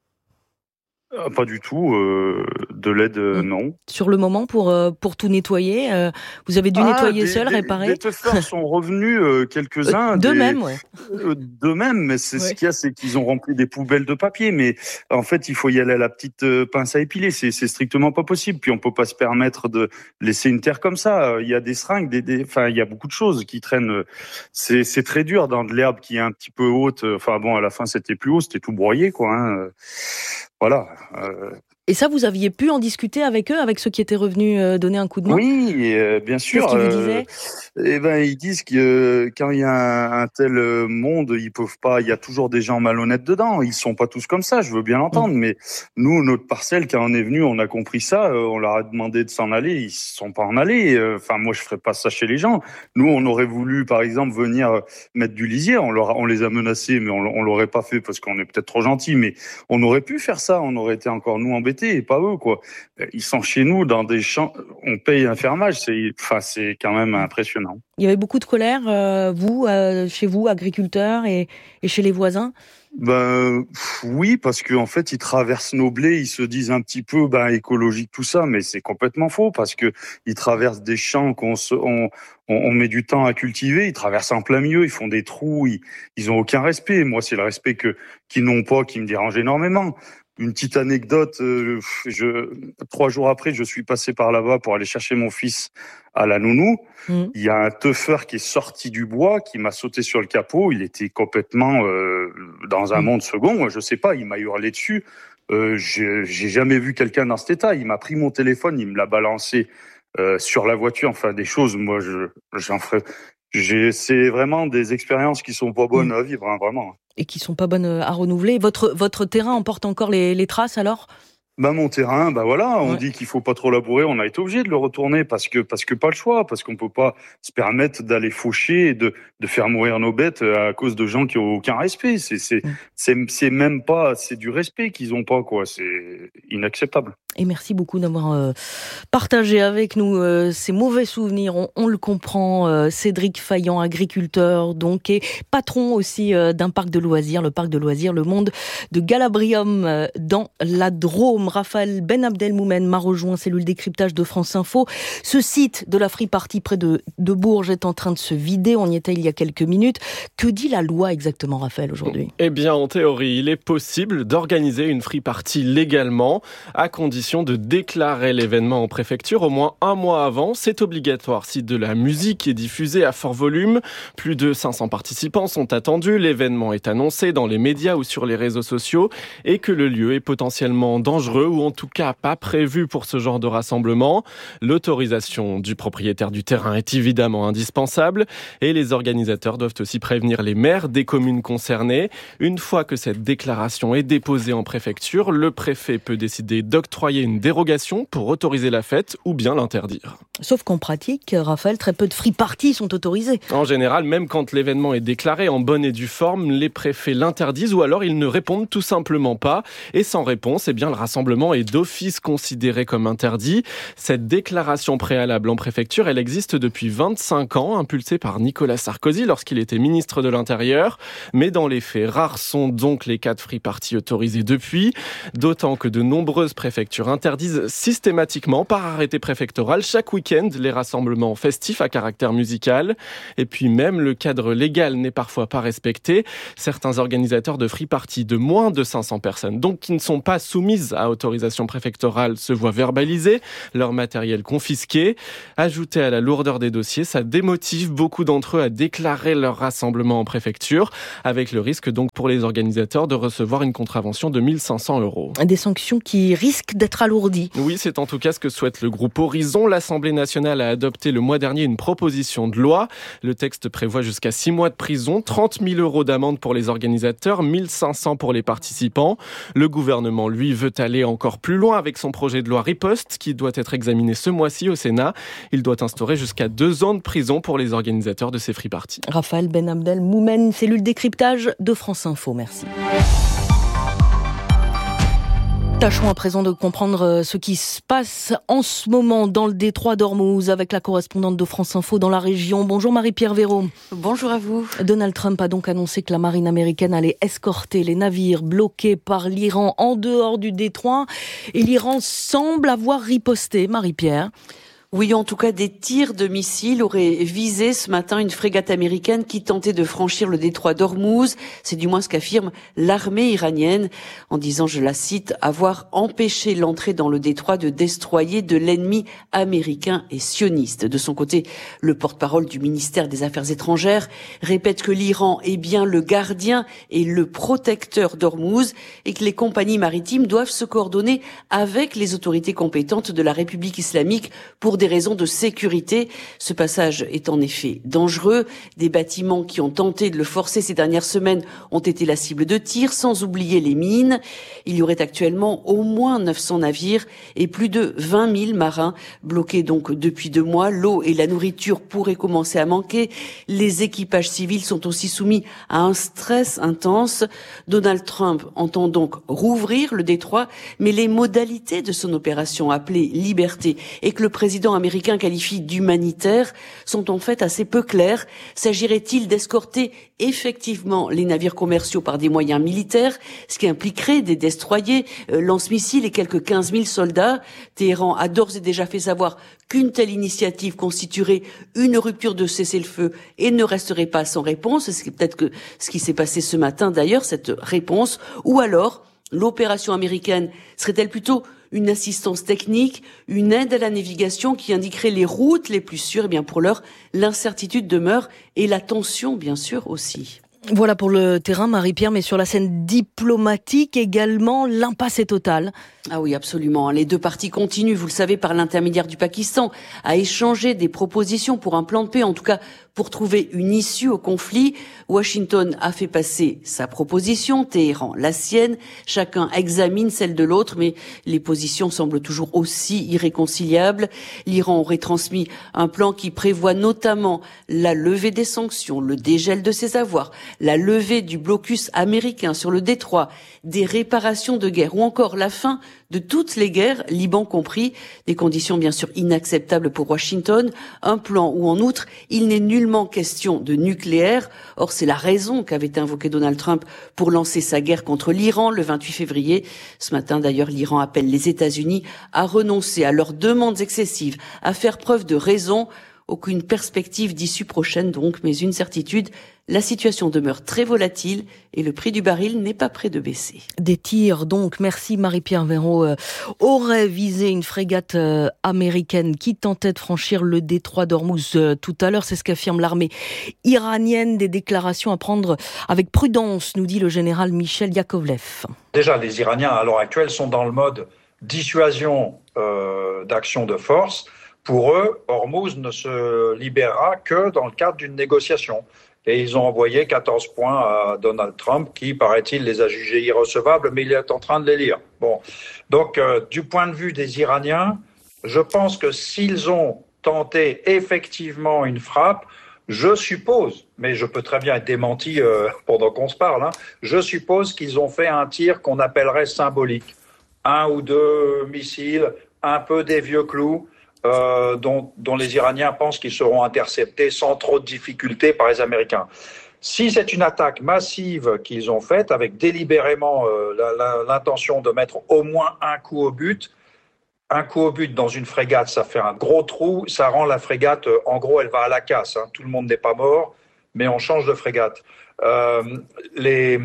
S3: Euh, pas du tout. Euh, de l'aide, euh, non.
S2: Sur le moment, pour, euh, pour tout nettoyer, euh, vous avez dû ah, nettoyer des, seul,
S3: des,
S2: réparer ?
S3: Les teufeurs sont revenus, euh, quelques-uns.
S2: D'eux-mêmes, ouais.
S3: Euh, d'eux-mêmes, mais c'est, ouais. ce qu'il y a, c'est qu'ils ont rempli des poubelles de papier. Mais en fait, il faut y aller à la petite euh, pince à épiler. C'est, c'est strictement pas possible. Puis on peut pas se permettre de laisser une terre comme ça. Il y a des seringues, des, des, enfin, il y a beaucoup de choses qui traînent. C'est, c'est très dur dans de l'herbe qui est un petit peu haute. Enfin bon, à la fin, c'était plus haut, c'était tout broyé, quoi. Hein. Voilà. Euh...
S2: Et ça, vous aviez pu en discuter avec eux, avec ceux qui étaient revenus euh, donner un coup de main ?
S3: Oui, euh, bien sûr.
S2: Qu'est-ce qu'ils vous disaient ?
S3: euh, Eh ben, ils disent que euh, quand il y a un, un tel monde, ils peuvent pas. Il y a toujours des gens malhonnêtes dedans. Ils sont pas tous comme ça. Je veux bien l'entendre, mmh. mais nous, notre parcelle, quand on est venu, on a compris ça. Euh, on leur a demandé de s'en aller. Ils se sont pas en allés. Enfin, euh, moi, je ferais pas ça chez les gens. Nous, on aurait voulu, par exemple, venir mettre du lisier. On leur, on les a menacés, mais on, on l'aurait pas fait parce qu'on est peut-être trop gentils. Mais on aurait pu faire ça. On aurait été encore nous embêtés. Et pas eux, quoi. Ils sont chez nous dans des champs, on paye un fermage, c'est, enfin, c'est quand même impressionnant.
S2: Il y avait beaucoup de colère, euh, vous, euh, chez vous, agriculteurs, et, et chez les voisins ?
S3: Ben oui, parce qu'en fait, ils traversent nos blés, ils se disent un petit peu ben écologique tout ça, mais c'est complètement faux parce que ils traversent des champs qu'on se, on, on, on met du temps à cultiver, ils traversent en plein milieu, ils font des trous, ils, ils ont aucun respect. Moi, c'est le respect que qu'ils n'ont pas qui me dérange énormément. Une petite anecdote, euh, je, trois jours après, je suis passé par là-bas pour aller chercher mon fils à la nounou. Mmh. Il y a un teufeur qui est sorti du bois, qui m'a sauté sur le capot. Il était complètement euh, dans un mmh. monde second. Je sais pas, il m'a hurlé dessus. Euh, j'ai, j'ai jamais vu quelqu'un dans cet état. Il m'a pris mon téléphone, il me l'a balancé euh, sur la voiture. Enfin, des choses, moi, je, j'en ferais... J'ai, c'est vraiment des expériences qui sont pas bonnes mmh. à vivre, hein, vraiment.
S2: Et qui sont pas bonnes à renouveler. Votre, votre terrain en porte encore les, les traces, alors ?
S3: Bah, mon terrain, bah voilà, on
S2: ouais.
S3: dit qu'il faut pas trop labourer, on a été obligé de le retourner parce que, parce que pas le choix, parce qu'on peut pas se permettre d'aller faucher et de, de faire mourir nos bêtes à cause de gens qui ont aucun respect. C'est, c'est, mmh. c'est, c'est même pas, c'est du respect qu'ils ont pas, quoi. C'est inacceptable.
S2: Et merci beaucoup d'avoir euh, partagé avec nous euh, ces mauvais souvenirs. On, on le comprend. Euh, Cédric Faillant, agriculteur, donc, et patron aussi euh, d'un parc de loisirs, le parc de loisirs Le Monde de Galabrium euh, dans la Drôme. Raphaël Ben Abdelmoumen m'a rejoint, cellule décryptage de France Info. Ce site de la Free Party près de, de Bourges est en train de se vider. On y était il y a quelques minutes. Que dit la loi exactement, Raphaël, aujourd'hui ?
S6: Eh bien, en théorie, il est possible d'organiser une Free Party légalement, à condition de déclarer l'événement en préfecture au moins un mois avant. C'est obligatoire si de la musique est diffusée à fort volume. Plus de cinq cents participants sont attendus. L'événement est annoncé dans les médias ou sur les réseaux sociaux et que le lieu est potentiellement dangereux ou en tout cas pas prévu pour ce genre de rassemblement. L'autorisation du propriétaire du terrain est évidemment indispensable et les organisateurs doivent aussi prévenir les maires des communes concernées. Une fois que cette déclaration est déposée en préfecture, le préfet peut décider d'octroyer une dérogation pour autoriser la fête ou bien l'interdire.
S2: Sauf qu'en pratique, Raphaël, très peu de free parties sont autorisées.
S6: En général, même quand l'événement est déclaré en bonne et due forme, les préfets l'interdisent ou alors ils ne répondent tout simplement pas. Et sans réponse, eh bien, le rassemblement est d'office considéré comme interdit. Cette déclaration préalable en préfecture, elle existe depuis vingt-cinq ans, impulsée par Nicolas Sarkozy lorsqu'il était ministre de l'Intérieur. Mais dans les faits, rares sont donc les cas de free party autorisés depuis, d'autant que de nombreuses préfectures interdisent systématiquement par arrêté préfectoral chaque week-end les rassemblements festifs à caractère musical. Et puis même le cadre légal n'est parfois pas respecté. Certains organisateurs de free party de moins de cinq cents personnes, donc qui ne sont pas soumises à autorisation préfectorale, se voient verbaliser, leur matériel confisqué. Ajouté à la lourdeur des dossiers, ça démotive beaucoup d'entre eux à déclarer leur rassemblement en préfecture, avec le risque donc pour les organisateurs de recevoir une contravention de mille cinq cents euros.
S2: Des sanctions qui risquent d'être alourdies.
S6: Oui, c'est en tout cas ce que souhaite le groupe Horizon. L'Assemblée nationale a adopté le mois dernier une proposition de loi. Le texte prévoit jusqu'à six mois de prison, trente mille euros d'amende pour les organisateurs, mille cinq cents pour les participants. Le gouvernement, lui, veut aller encore plus loin avec son projet de loi Riposte qui doit être examiné ce mois-ci au Sénat. Il doit instaurer jusqu'à deux ans de prison pour les organisateurs de ces free parties.
S2: Raphaël Ben Abdelmoumen, cellule décryptage de France Info. Merci. Tâchons à présent de comprendre ce qui se passe en ce moment dans le détroit d'Ormuz avec la correspondante de France Info dans la région. Bonjour Marie-Pierre Véraud.
S8: Bonjour à vous.
S2: Donald Trump a donc annoncé que la marine américaine allait escorter les navires bloqués par l'Iran en dehors du détroit. Et l'Iran semble avoir riposté, Marie-Pierre.
S8: Oui, en tout cas, des tirs de missiles auraient visé ce matin une frégate américaine qui tentait de franchir le détroit d'Ormuz. C'est du moins ce qu'affirme l'armée iranienne, en disant, je la cite, avoir empêché l'entrée dans le détroit de destroyers de l'ennemi américain et sioniste. De son côté, le porte-parole du ministère des Affaires étrangères répète que l'Iran est bien le gardien et le protecteur d'Ormuz et que les compagnies maritimes doivent se coordonner avec les autorités compétentes de la République islamique pour des raisons de sécurité. Ce passage est en effet dangereux. Des bâtiments qui ont tenté de le forcer ces dernières semaines ont été la cible de tirs, sans oublier les mines. Il y aurait actuellement au moins neuf cents navires et plus de vingt mille marins bloqués donc depuis deux mois. L'eau et la nourriture pourraient commencer à manquer. Les équipages civils sont aussi soumis à un stress intense. Donald Trump entend donc rouvrir le détroit, mais les modalités de son opération appelée Liberté et que le président américain qualifie d'humanitaire sont en fait assez peu claires. S'agirait-il d'escorter effectivement les navires commerciaux par des moyens militaires, ce qui impliquerait des destroyers, euh, lance-missiles et quelques quinze mille soldats? Téhéran a d'ores et déjà fait savoir qu'une telle initiative constituerait une rupture de cessez-le-feu et ne resterait pas sans réponse. C'est peut-être que ce qui s'est passé ce matin d'ailleurs, cette réponse. Ou alors, l'opération américaine serait-elle plutôt une assistance technique, une aide à la navigation qui indiquerait les routes les plus sûres? Eh bien, pour l'heure, l'incertitude demeure et la tension, bien sûr, aussi.
S2: Voilà pour le terrain, Marie-Pierre, mais sur la scène diplomatique également, l'impasse est totale.
S8: Ah oui, absolument. Les deux parties continuent, vous le savez, par l'intermédiaire du Pakistan, à échanger des propositions pour un plan de paix, en tout cas pour trouver une issue au conflit. Washington a fait passer sa proposition, Téhéran la sienne. Chacun examine celle de l'autre, mais les positions semblent toujours aussi irréconciliables. L'Iran aurait transmis un plan qui prévoit notamment la levée des sanctions, le dégel de ses avoirs, la levée du blocus américain sur le détroit, des réparations de guerre ou encore la fin de toutes les guerres, Liban compris, des conditions bien sûr inacceptables pour Washington, un plan où en outre il n'est nullement question de nucléaire. Or c'est la raison qu'avait invoqué Donald Trump pour lancer sa guerre contre l'Iran le vingt-huit février. Ce matin d'ailleurs, l'Iran appelle les États-Unis à renoncer à leurs demandes excessives, à faire preuve de raison. Aucune perspective d'issue prochaine donc, mais une certitude, la situation demeure très volatile et le prix du baril n'est pas près de baisser.
S2: Des tirs donc, merci Marie-Pierre Véraud, euh, auraient visé une frégate euh, américaine qui tentait de franchir le détroit d'Ormuz euh, tout à l'heure. C'est ce qu'affirme l'armée iranienne. Des déclarations à prendre avec prudence, nous dit le général Michel Yakovlev.
S9: Déjà, les Iraniens à l'heure actuelle sont dans le mode dissuasion euh, d'action de force. Pour eux, Ormuz ne se libérera que dans le cadre d'une négociation. Et ils ont envoyé quatorze points à Donald Trump, qui, paraît-il, les a jugés irrecevables, mais il est en train de les lire. Bon. Donc, euh, du point de vue des Iraniens, je pense que s'ils ont tenté effectivement une frappe, je suppose, mais je peux très bien être démenti euh, pendant qu'on se parle, hein, je suppose qu'ils ont fait un tir qu'on appellerait symbolique. Un ou deux missiles, un peu des vieux clous, Euh, dont, dont les Iraniens pensent qu'ils seront interceptés sans trop de difficultés par les Américains. Si c'est une attaque massive qu'ils ont faite, avec délibérément euh, la, la, l'intention de mettre au moins un coup au but, un coup au but dans une frégate, ça fait un gros trou, ça rend la frégate, euh, en gros, elle va à la casse. Hein. Tout le monde n'est pas mort, mais on change de frégate. Euh, les,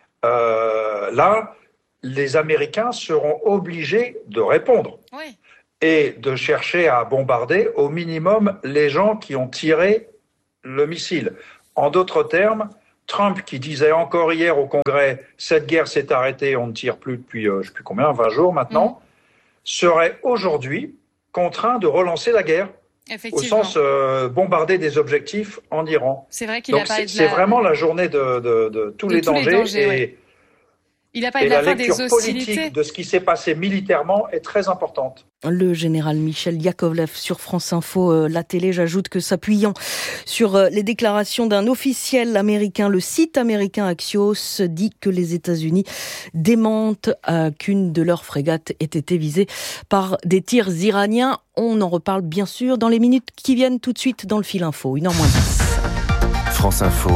S9: euh, là, les Américains seront obligés de répondre. Oui. Et de chercher à bombarder au minimum les gens qui ont tiré le missile. En d'autres termes, Trump, qui disait encore hier au Congrès « cette guerre s'est arrêtée, on ne tire plus depuis euh, je ne sais plus combien, vingt jours maintenant mmh. », serait aujourd'hui contraint de relancer la guerre, au sens euh, bombarder des objectifs en Iran.
S10: C'est vrai qu'il
S9: Donc
S10: a parlé
S9: c'est,
S10: de la...
S9: c'est vraiment la journée de, de, de tous,
S10: de
S9: les,
S10: tous
S9: dangers
S10: les dangers.
S9: Et,
S10: ouais. Il a parlé
S9: et
S10: de la,
S9: la
S10: fin
S9: lecture
S10: des hostilités.
S9: politique de ce qui s'est passé militairement est très importante.
S2: Le général Michel Yakovlev sur France Info, euh, la télé. J'ajoute que s'appuyant sur euh, les déclarations d'un officiel américain, le site américain Axios dit que les États-Unis démentent euh, qu'une de leurs frégates ait été visée par des tirs iraniens. On en reparle bien sûr dans les minutes qui viennent tout de suite dans le fil info. une heure moins dix.
S7: France Info,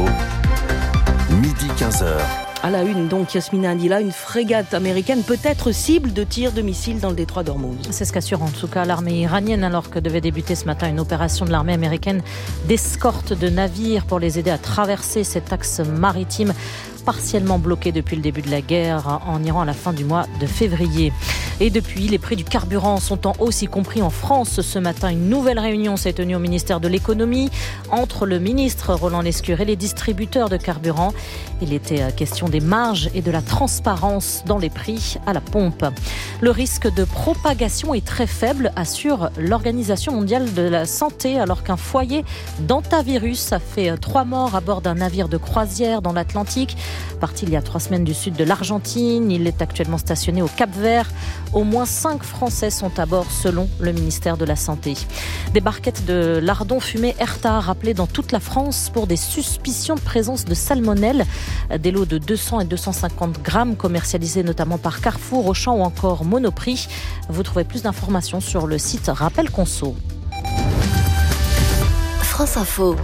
S7: midi quinze heures.
S2: À la une, donc, Yasmina Adila, une frégate américaine peut être cible de tirs de missiles dans le détroit d'Ormuz.
S1: C'est ce qu'assure en tout cas l'armée iranienne, alors que devait débuter ce matin une opération de l'armée américaine d'escorte de navires pour les aider à traverser cet axe maritime partiellement bloqué depuis le début de la guerre en Iran à la fin du mois de février. Et depuis, les prix du carburant sont en hausse, y compris en France. Ce matin, une nouvelle réunion s'est tenue au ministère de l'économie entre le ministre Roland Lescure et les distributeurs de carburant. Il était question des marges et de la transparence dans les prix à la pompe. Le risque de propagation est très faible, assure l'Organisation mondiale de la santé, alors qu'un foyer d'hantavirus a fait trois morts à bord d'un navire de croisière dans l'Atlantique. Parti il y a trois semaines du sud de l'Argentine, il est actuellement stationné au Cap-Vert. Au moins cinq Français sont à bord selon le ministère de la Santé. Des barquettes de lardons fumés Erta rappelées dans toute la France pour des suspicions de présence de salmonelle. Des lots de deux cents et deux cent cinquante grammes commercialisés notamment par Carrefour, Auchan ou encore Monoprix. Vous trouvez plus d'informations sur le site Rappel Conso.
S11: France Info.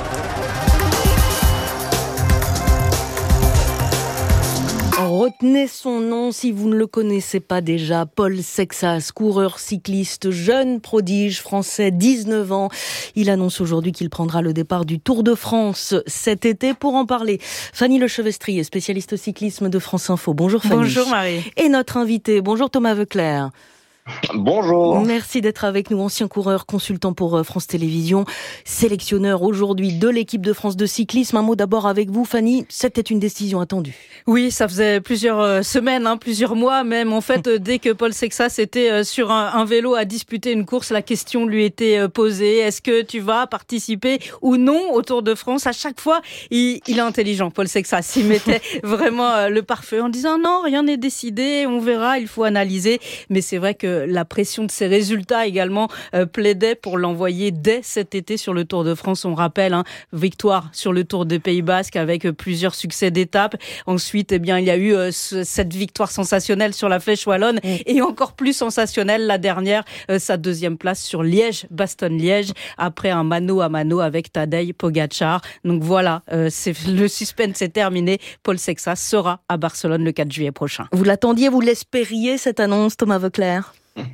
S2: Retenez son nom si vous ne le connaissez pas déjà. Paul Sexas, coureur cycliste, jeune prodige français, dix-neuf ans. Il annonce aujourd'hui qu'il prendra le départ du Tour de France cet été. Pour en parler, Fanny Lechevestrier, spécialiste cyclisme de France Info. Bonjour Fanny.
S12: Bonjour Marie.
S2: Et notre invité, bonjour Thomas Veuclair.
S11: Bonjour.
S2: Merci d'être avec nous, ancien coureur, consultant pour France Télévisions, sélectionneur aujourd'hui de l'équipe de France de cyclisme. Un mot d'abord avec vous, Fanny, c'était une décision attendue.
S12: Oui, ça faisait plusieurs semaines, hein, plusieurs mois même. En fait, dès que Paul Sexas était sur un, un vélo à disputer une course, la question lui était posée. Est-ce que tu vas participer ou non au Tour de France? À chaque fois, il, il est intelligent, Paul Sexas. Il mettait vraiment le parfait en disant non, rien n'est décidé, on verra, il faut analyser. Mais c'est vrai que la pression de ses résultats également euh, plaidait pour l'envoyer dès cet été sur le Tour de France. On rappelle, hein, victoire sur le Tour des Pays Basques avec euh, plusieurs succès d'étape. Ensuite, eh bien, il y a eu euh, ce, cette victoire sensationnelle sur la Flèche Wallonne mmh. et encore plus sensationnelle la dernière, euh, sa deuxième place sur Liège-Bastogne-Liège après un mano à mano avec Tadej Pogačar. Donc voilà, euh, c'est, le suspense est terminé. Paul Sexas sera à Barcelone le quatre juillet prochain.
S2: Vous l'attendiez, vous l'espériez cette annonce, Thomas Voeckler?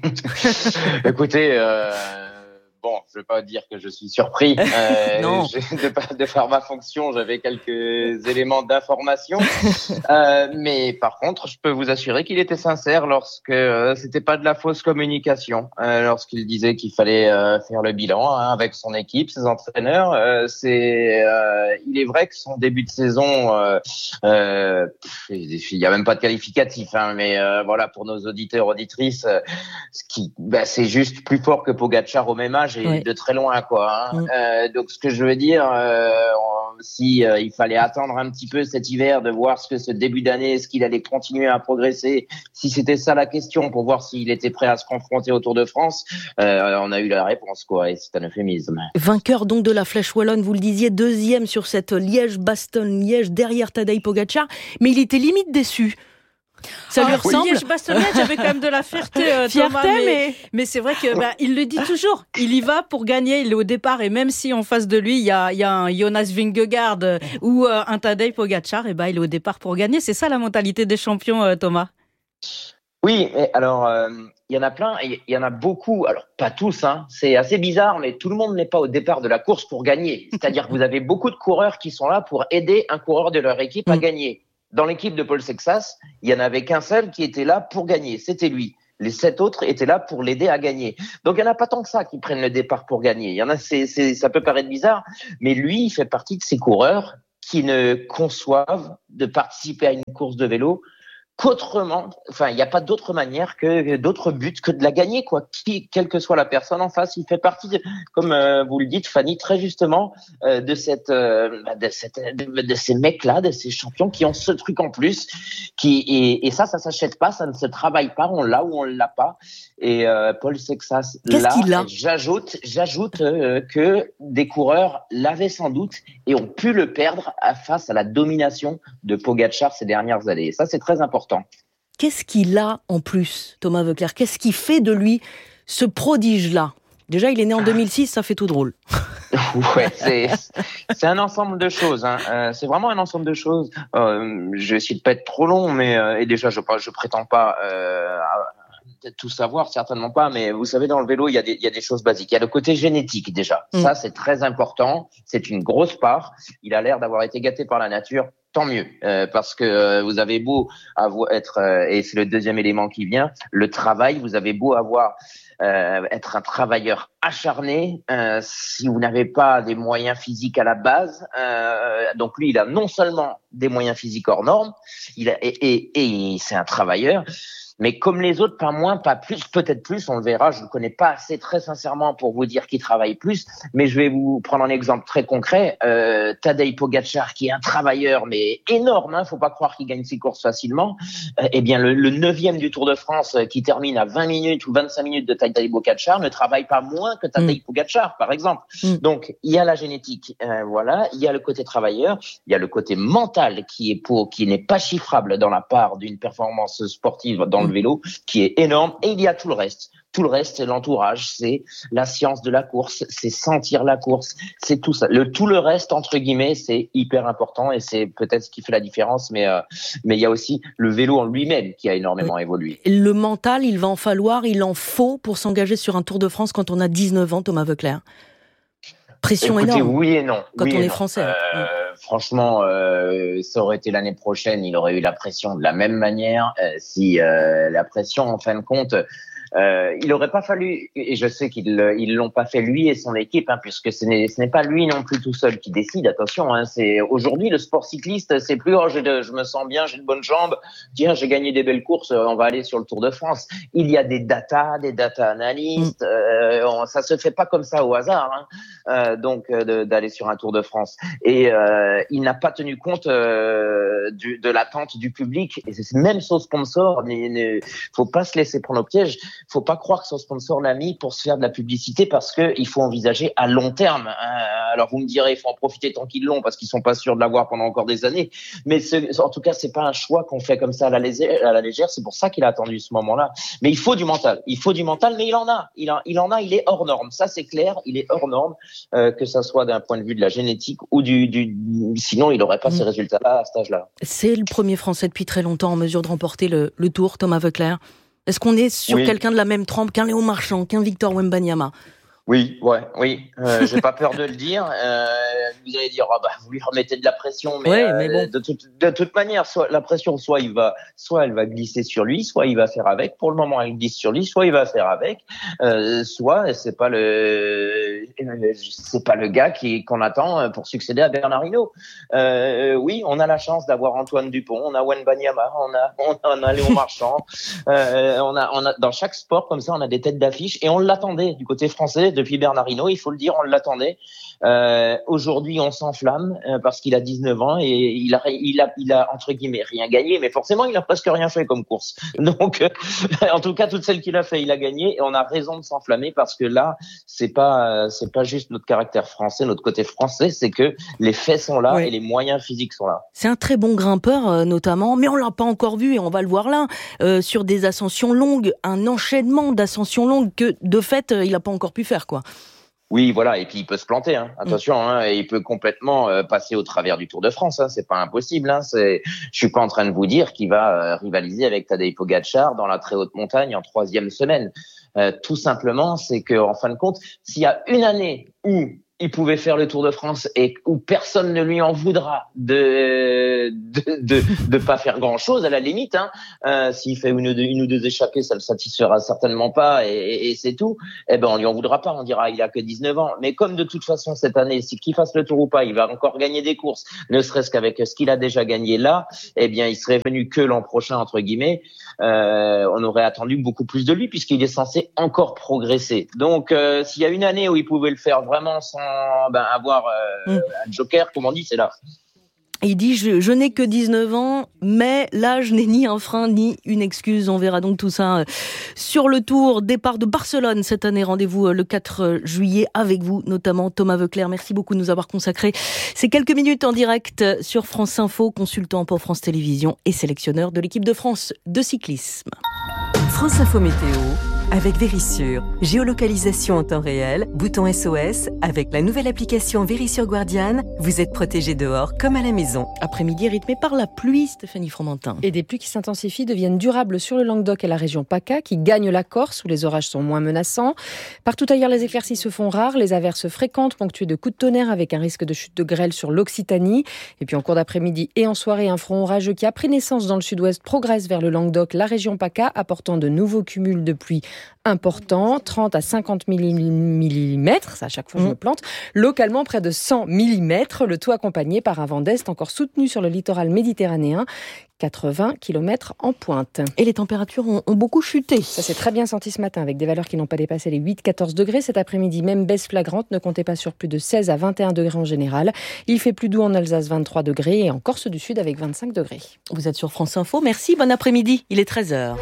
S11: Écoutez, euh, bon, je ne vais pas dire que je suis surpris. Euh,
S2: non.
S11: De, de faire ma fonction, j'avais quelques éléments d'information. Euh, mais par contre, je peux vous assurer qu'il était sincère lorsque euh, c'était pas de la fausse communication. Euh, lorsqu'il disait qu'il fallait euh, faire le bilan hein, avec son équipe, ses entraîneurs. Euh, c'est, euh, il est vrai que son début de saison, euh, euh, il y a même pas de qualificatif, hein, mais euh, voilà pour nos auditeurs auditrices, euh, ce qui, bah, c'est juste plus fort que Pogačar au même âge et oui. de très loin, quoi. Hein. Mm. Euh, donc ce que je veux dire, euh, si euh, il fallait attendre un petit peu cet hiver de voir ce que ce début d'année, est-ce qu'il allait continuer à progresser, si c'était ça la question, pour voir s'il était prêt à se confronter au Tour de France, euh, on a eu la réponse, quoi, et c'est un euphémisme.
S2: Vainqueur donc de la Flèche Wallonne, vous le disiez, deuxième sur cette Liège-Bastogne-Liège derrière Tadej Pogačar, mais il était limite déçu. Ça lui ah, ressemble.
S12: Oui, Bastogne, j'avais quand même de la fierté, euh,
S2: fierté
S12: Thomas, mais,
S2: mais...
S12: mais c'est vrai que bah, il le dit toujours. Il y va pour gagner. Il est au départ et même si en face de lui il y a, il y a un Jonas Vingegaard euh, ou euh, un Tadej Pogačar, et bah il est au départ pour gagner. C'est ça la mentalité des champions, euh, Thomas.
S11: Oui, mais alors il euh, y en a plein, il y en a beaucoup. Alors pas tous, hein. C'est assez bizarre, mais tout le monde n'est pas au départ de la course pour gagner. C'est-à-dire que vous avez beaucoup de coureurs qui sont là pour aider un coureur de leur équipe à gagner. Dans l'équipe de Paul Sexas, il y en avait qu'un seul qui était là pour gagner, c'était lui. Les sept autres étaient là pour l'aider à gagner. Donc il y en a pas tant que ça qui prennent le départ pour gagner. Il y en a, c'est, c'est, ça peut paraître bizarre, mais lui, il fait partie de ces coureurs qui ne conçoivent de participer à une course de vélo qu'autrement, enfin, il n'y a pas d'autre manière que d'autres buts que de la gagner, quoi. Qui, quelle que soit la personne en face, il fait partie, de, comme euh, vous le dites, Fanny, très justement, euh, de cette, euh, de cette, de, de ces mecs-là, de ces champions qui ont ce truc en plus, qui et, et ça, ça s'achète pas, ça ne se travaille pas, on l'a ou on l'a pas. Et euh, Paul Sexas,
S2: Qu'est-ce
S11: là,
S2: qu'il a
S11: j'ajoute, j'ajoute euh, que des coureurs l'avaient sans doute et ont pu le perdre à, face à la domination de Pogačar ces dernières années. Et ça, c'est très important.
S2: Qu'est-ce qu'il a en plus, Thomas Voeckler? Qu'est-ce qui fait de lui ce prodige-là? Déjà, il est né en deux mille six, ça fait tout drôle.
S11: Ouais, c'est, c'est un ensemble de choses. Hein. Euh, c'est vraiment un ensemble de choses. Euh, je vais essayer de pas être trop long, mais euh, et déjà, je, je prétends pas euh, à tout savoir, certainement pas. Mais vous savez, dans le vélo, il y a des, il y a des choses basiques. Il y a le côté génétique déjà. Mm. Ça, c'est très important. C'est une grosse part. Il a l'air d'avoir été gâté par la nature. Tant mieux, euh, parce que euh, vous avez beau avoir, être, euh, et c'est le deuxième élément qui vient, le travail, vous avez beau avoir, euh, être un travailleur acharné, euh, si vous n'avez pas des moyens physiques à la base, euh, donc lui, il a non seulement des moyens physiques hors normes, il a, et, et, et c'est un travailleur, mais comme les autres, pas moins, pas plus, peut-être plus, on le verra. Je ne le connais pas assez très sincèrement pour vous dire qu'il travaille plus, mais je vais vous prendre un exemple très concret. Euh, Tadej Pogačar, qui est un travailleur, mais énorme, hein, faut pas croire qu'il gagne ses courses facilement. Euh, eh bien, le, le neuvième du Tour de France, euh, qui termine à vingt minutes ou vingt-cinq minutes de Tadej Pogačar, ne travaille pas moins que Tadej mmh. Pogačar, par exemple. Mmh. Donc, il y a la génétique, euh, voilà, il y a le côté travailleur, il y a le côté mental qui est pour, qui n'est pas chiffrable dans la part d'une performance sportive dans le vélo, qui est énorme, et il y a tout le reste. Tout le reste, c'est l'entourage, c'est la science de la course, c'est sentir la course, c'est tout ça. Le tout le reste, entre guillemets, c'est hyper important et c'est peut-être ce qui fait la différence, mais euh, mais il y a aussi le vélo en lui-même qui a énormément oui. évolué.
S2: Le mental, il va en falloir, il en faut pour s'engager sur un Tour de France quand on a dix-neuf ans, Thomas Voeckler. Pression
S11: Écoutez,
S2: énorme.
S11: Oui et non.
S2: Quand
S11: oui
S2: on est
S11: non.
S2: français.
S11: Euh, oui. Franchement, euh, ça aurait été l'année prochaine, il aurait eu la pression de la même manière. Euh, si euh, la pression, en fin de compte, Euh, il aurait pas fallu, et je sais qu'ils ils l'ont pas fait lui et son équipe, hein, puisque ce n'est, ce n'est pas lui non plus tout seul qui décide. Attention, hein, c'est aujourd'hui le sport cycliste, c'est plus oh, je, je me sens bien, j'ai de bonnes jambes, tiens j'ai gagné des belles courses, on va aller sur le Tour de France. Il y a des data, des data analystes, mmh. euh, on, ça se fait pas comme ça au hasard, hein, euh, donc euh, de, d'aller sur un Tour de France. Et euh, il n'a pas tenu compte euh, du, de l'attente du public. Et c'est même son sponsor, il ne faut pas se laisser prendre au piège. Faut pas croire que son sponsor l'a mis pour se faire de la publicité, parce que il faut envisager à long terme. Alors vous me direz, il faut en profiter tant qu'ils l'ont, parce qu'ils sont pas sûrs de l'avoir pendant encore des années. Mais ce, en tout cas, c'est pas un choix qu'on fait comme ça à la légère. À la légère. C'est pour ça qu'il a attendu ce moment-là. Mais il faut du mental. Il faut du mental, mais il en a. Il en, il en a. Il est hors norme. Ça, c'est clair. Il est hors norme, euh, que ça soit d'un point de vue de la génétique ou du, du sinon, il n'aurait pas mmh. ces résultats-là à cet âge-là.
S2: C'est le premier Français depuis très longtemps en mesure de remporter le, le Tour, Thomas Voeckler. Est-ce qu'on est sur oui. quelqu'un de la même trempe qu'un Léon Marchand, qu'un Victor Wembanyama?
S11: Oui, ouais, oui. Euh, j'ai pas peur de le dire. Euh, vous allez dire, oh bah, vous lui remettez de la pression, mais,
S2: ouais, mais bon.
S11: euh, de, toute, de toute manière, soit la pression, soit il va, soit elle va glisser sur lui, soit il va faire avec. Pour le moment, elle glisse sur lui, soit il va faire avec, euh, soit c'est pas le, c'est pas le gars qui qu'on attend pour succéder à Bernard Hinault. Euh, oui, on a la chance d'avoir Antoine Dupont, on a Wembanyama, on a, on a, on a Léon Marchand, euh, on a, on a dans chaque sport comme ça, on a des têtes d'affiche et on l'attendait du côté français. Depuis Bernard Hinault, il faut le dire, on l'attendait. Euh, aujourd'hui, on s'enflamme euh, parce qu'il a dix-neuf ans et il a, il a, il a entre guillemets rien gagné, mais forcément, il a presque rien fait comme course. Donc, euh, en tout cas, toutes celles qu'il a fait, il a gagné et on a raison de s'enflammer parce que là, c'est pas, c'est pas juste notre caractère français, notre côté français, c'est que les faits sont là ouais. et les moyens physiques sont là.
S2: C'est un très bon grimpeur, euh, notamment, mais on l'a pas encore vu et on va le voir là, euh, sur des ascensions longues, un enchaînement d'ascensions longues que, de fait, euh, il a pas encore pu faire, quoi.
S11: Oui, voilà, et puis il peut se planter, hein. Attention, hein, et il peut complètement euh, passer au travers du Tour de France, hein. C'est pas impossible, hein. C'est, je suis pas en train de vous dire qu'il va euh, rivaliser avec Tadej Pogačar dans la très haute montagne en troisième semaine. Euh, tout simplement, c'est que en fin de compte, s'il y a une année où il pouvait faire le Tour de France et où personne ne lui en voudra de de de, de pas faire grand chose à la limite, hein. Euh, s'il fait une, une ou deux échappées, ça le satisfera certainement pas et, et, et c'est tout. Eh ben on lui en voudra pas, on dira il a que dix-neuf ans. Mais comme de toute façon cette année, si qu'il fasse le Tour ou pas, il va encore gagner des courses, ne serait-ce qu'avec ce qu'il a déjà gagné là, eh bien il serait venu que l'an prochain entre guillemets. Euh, on aurait attendu beaucoup plus de lui puisqu'il est censé encore progresser. Donc euh, s'il y a une année où il pouvait le faire vraiment sans ben, avoir euh, mmh. un joker, comme on dit, c'est là.
S2: Il dit, je, je n'ai que dix-neuf ans, mais l'âge n'est ni un frein ni une excuse. On verra donc tout ça sur le Tour. Départ de Barcelone cette année. Rendez-vous le quatre juillet avec vous, notamment Thomas Voeckler. Merci beaucoup de nous avoir consacré ces quelques minutes en direct sur France Info, consultant pour France Télévisions et sélectionneur de l'équipe de France de cyclisme.
S20: France Info Météo avec Vérissure. Géolocalisation en temps réel, bouton S O S. Avec la nouvelle application Vérissure Guardian, vous êtes protégé dehors comme à la maison.
S2: Après-midi rythmé par la pluie, Stéphanie Fromentin.
S21: Et des pluies qui s'intensifient deviennent durables sur le Languedoc et la région PACA, qui gagnent la Corse où les orages sont moins menaçants. Partout ailleurs, les éclaircies se font rares, les averses fréquentes, ponctuées de coups de tonnerre avec un risque de chute de grêle sur l'Occitanie. Et puis en cours d'après-midi et en soirée, un front orageux qui a pris naissance dans le sud-ouest progresse vers le Languedoc, la région PACA, apportant de nouveaux cumuls de pluie importants, trente à cinquante millimètres, ça à chaque fois je me plante, localement près de cent millimètres, le tout accompagné par un vent d'est encore soutenu sur le littoral méditerranéen, quatre-vingts kilomètres en pointe.
S2: Et les températures ont, ont beaucoup chuté.
S21: Ça s'est très bien senti ce matin avec des valeurs qui n'ont pas dépassé les huit à quatorze degrés. Cet après-midi, même baisse flagrante, ne comptez pas sur plus de seize à vingt et un degrés en général. Il fait plus doux en Alsace, vingt-trois degrés, et en Corse du Sud avec vingt-cinq degrés.
S2: Vous êtes sur France Info, merci, bon après-midi, il est treize heures.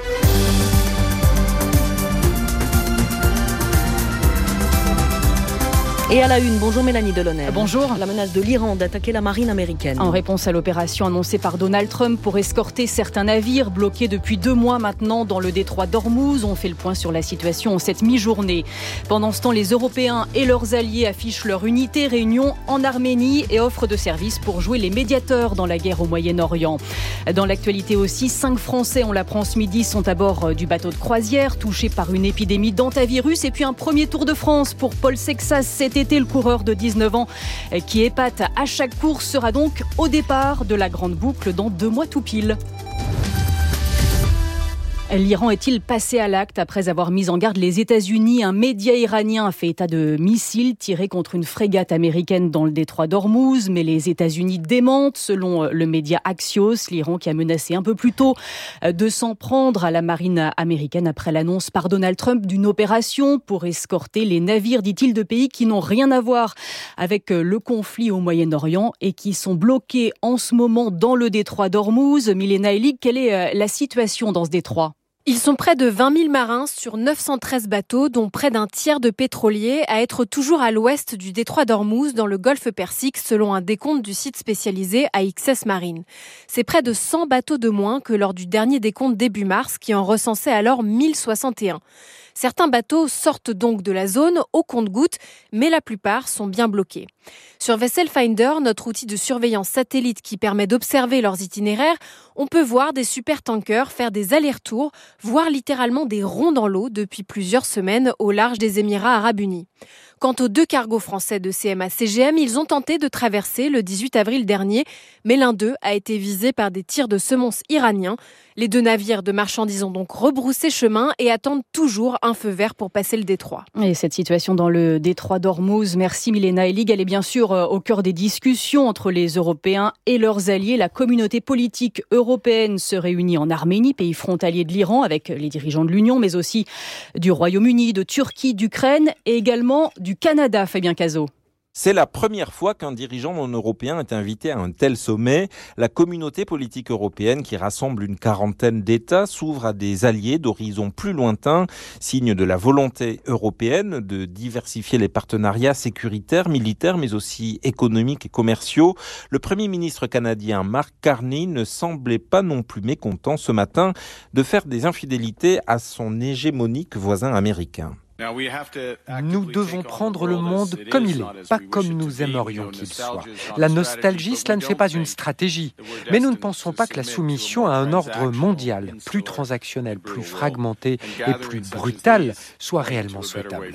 S2: Et à la une, bonjour Mélanie Delaunay.
S12: Bonjour.
S2: La menace de l'Iran d'attaquer la marine américaine.
S12: En réponse à l'opération annoncée par Donald Trump pour escorter certains navires bloqués depuis deux mois maintenant dans le détroit d'Ormuz, on fait le point sur la situation en cette mi-journée. Pendant ce temps, les Européens et leurs alliés affichent leur unité, réunion en Arménie et offrent de services pour jouer les médiateurs dans la guerre au Moyen-Orient. Dans l'actualité aussi, cinq Français, on l'apprend ce midi, sont à bord du bateau de croisière touchés par une épidémie d'hantavirus. Et puis un premier Tour de France pour Paul Sexas cet été. Le coureur de dix-neuf ans qui épate à chaque course sera donc au départ de la grande boucle dans deux mois tout pile. L'Iran est-il passé à l'acte après avoir mis en garde les États-Unis? Un média iranien a fait état de missiles tirés contre une frégate américaine dans le détroit d'Ormuz, mais les États-Unis démentent. Selon le média Axios, l'Iran qui a menacé un peu plus tôt de s'en prendre à la marine américaine après l'annonce par Donald Trump d'une opération pour escorter les navires, dit-il, de pays qui n'ont rien à voir avec le conflit au Moyen-Orient et qui sont bloqués en ce moment dans le détroit d'Ormuz. Milena Elik, quelle est la situation dans ce détroit?
S13: Ils sont près de vingt mille marins sur neuf cent treize bateaux, dont près d'un tiers de pétroliers, à être toujours à l'ouest du détroit d'Ormuz, dans le golfe Persique, selon un décompte du site spécialisé A X S Marine. C'est près de cent bateaux de moins que lors du dernier décompte début mars, qui en recensait alors mille soixante et un. Certains bateaux sortent donc de la zone au compte-gouttes, mais la plupart sont bien bloqués. Sur Vessel Finder, notre outil de surveillance satellite qui permet d'observer leurs itinéraires, on peut voir des supertankers faire des allers-retours, voire littéralement des ronds dans l'eau depuis plusieurs semaines au large des Émirats arabes unis. Quant aux deux cargos français de C M A C G M, ils ont tenté de traverser le dix-huit avril dernier, mais l'un d'eux a été visé par des tirs de semonce iraniens. Les deux navires de marchandises ont donc rebroussé chemin et attendent toujours un feu vert pour passer le détroit.
S12: Et cette situation dans le détroit d'Ormuz, merci Milena Elik, elle est bien sûr au cœur des discussions entre les Européens et leurs alliés. La communauté politique européenne se réunit en Arménie, pays frontalier de l'Iran, avec les dirigeants de l'Union, mais aussi du Royaume-Uni, de Turquie, d'Ukraine et également du Canada, Fabien Cazot.
S14: C'est la première fois qu'un dirigeant non européen est invité à un tel sommet. La communauté politique européenne, qui rassemble une quarantaine d'États, s'ouvre à des alliés d'horizons plus lointains, signe de la volonté européenne de diversifier les partenariats sécuritaires, militaires, mais aussi économiques et commerciaux. Le Premier ministre canadien Mark Carney ne semblait pas non plus mécontent ce matin de faire des infidélités à son hégémonique voisin américain.
S15: Nous devons prendre le monde comme il est, pas comme nous aimerions qu'il soit. La nostalgie, cela ne fait pas une stratégie. Mais nous ne pensons pas que la soumission à un ordre mondial, plus transactionnel, plus fragmenté et plus brutal, soit réellement souhaitable.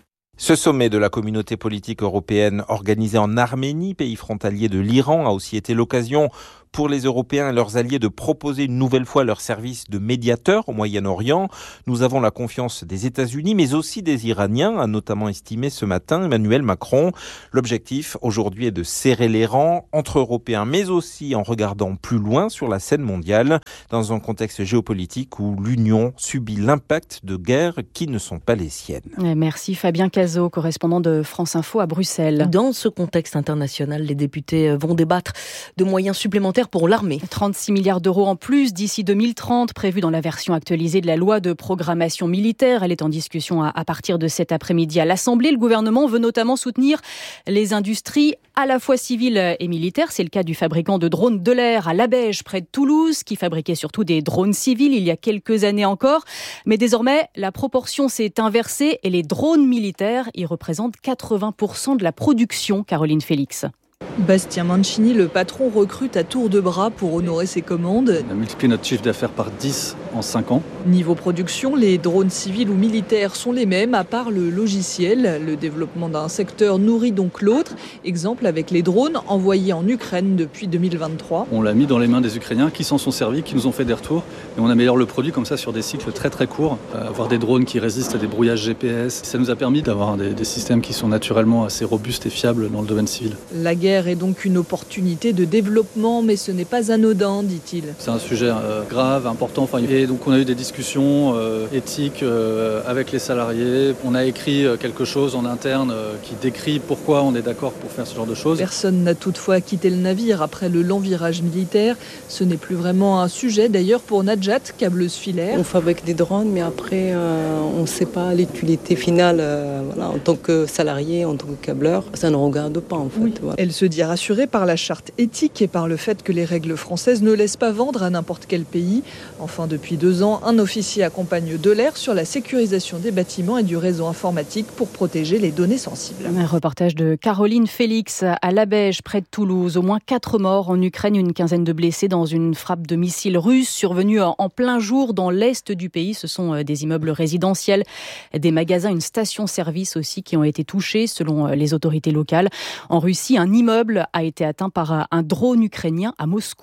S14: Ce sommet de la communauté politique européenne organisé en Arménie, pays frontalier de l'Iran, a aussi été l'occasion pour les Européens et leurs alliés de proposer une nouvelle fois leur service de médiateur au Moyen-Orient. Nous avons la confiance des États-Unis, mais aussi des Iraniens, a notamment estimé ce matin Emmanuel Macron. L'objectif aujourd'hui est de serrer les rangs entre Européens, mais aussi en regardant plus loin sur la scène mondiale, dans un contexte géopolitique où l'Union subit l'impact de guerres qui ne sont pas les siennes.
S12: Merci Fabien Cazot, correspondant de France Info à Bruxelles.
S2: Dans ce contexte international, les députés vont débattre de moyens supplémentaires pour l'armée.
S12: trente-six milliards d'euros en plus d'ici deux mille trente, prévu dans la version actualisée de la loi de programmation militaire. Elle est en discussion à, à partir de cet après-midi à l'Assemblée. Le gouvernement veut notamment soutenir les industries à la fois civiles et militaires. C'est le cas du fabricant de drones de l'air à Labège, près de Toulouse, qui fabriquait surtout des drones civils il y a quelques années encore. Mais désormais, la proportion s'est inversée et les drones militaires y représentent quatre-vingts pour cent de la production. Caroline Félix.
S16: Bastien Mancini, le patron, recrute à tour de bras pour honorer ses commandes.
S17: On a multiplié notre chiffre d'affaires par dix en cinq ans.
S16: Niveau production, les drones civils ou militaires sont les mêmes, à part le logiciel. Le développement d'un secteur nourrit donc l'autre. Exemple avec les drones envoyés en Ukraine depuis deux mille vingt-trois.
S17: On l'a mis dans les mains des Ukrainiens qui s'en sont servis, qui nous ont fait des retours. Et on améliore le produit comme ça sur des cycles très très courts. Euh, avoir des drones qui résistent à des brouillages G P S. Ça nous a permis d'avoir des, des systèmes qui sont naturellement assez robustes et fiables dans le domaine civil.
S16: La guerre est donc une opportunité de développement, mais ce n'est pas anodin, dit-il.
S17: C'est un sujet euh, grave, important. Enfin, et donc on a eu des discussions euh, éthiques euh, avec les salariés. On a écrit euh, quelque chose en interne euh, qui décrit pourquoi on est d'accord pour faire ce genre de choses.
S16: Personne n'a toutefois quitté le navire après le lent virage militaire. Ce n'est plus vraiment un sujet d'ailleurs pour Najat, câbleuse filaire.
S18: On fabrique des drones, mais après euh, on ne sait pas l'utilité finale euh, voilà, en tant que salarié, en tant que câbleur. Ça ne regarde pas en fait.
S16: Oui.
S18: Voilà.
S16: Elle se dit rassurée par la charte éthique et par le fait que les règles françaises ne laissent pas vendre à n'importe quel pays. Enfin, depuis deux ans, un officier accompagne de l'air sur la sécurisation des bâtiments et du réseau informatique pour protéger les données sensibles.
S12: Un reportage de Caroline Félix à Labège, près de Toulouse. Au moins quatre morts en Ukraine, une quinzaine de blessés dans une frappe de missiles russes survenue en plein jour dans l'est du pays. Ce sont des immeubles résidentiels, des magasins, une station-service aussi qui ont été touchés selon les autorités locales. En Russie, un immeuble a été atteint par un drone ukrainien à Moscou.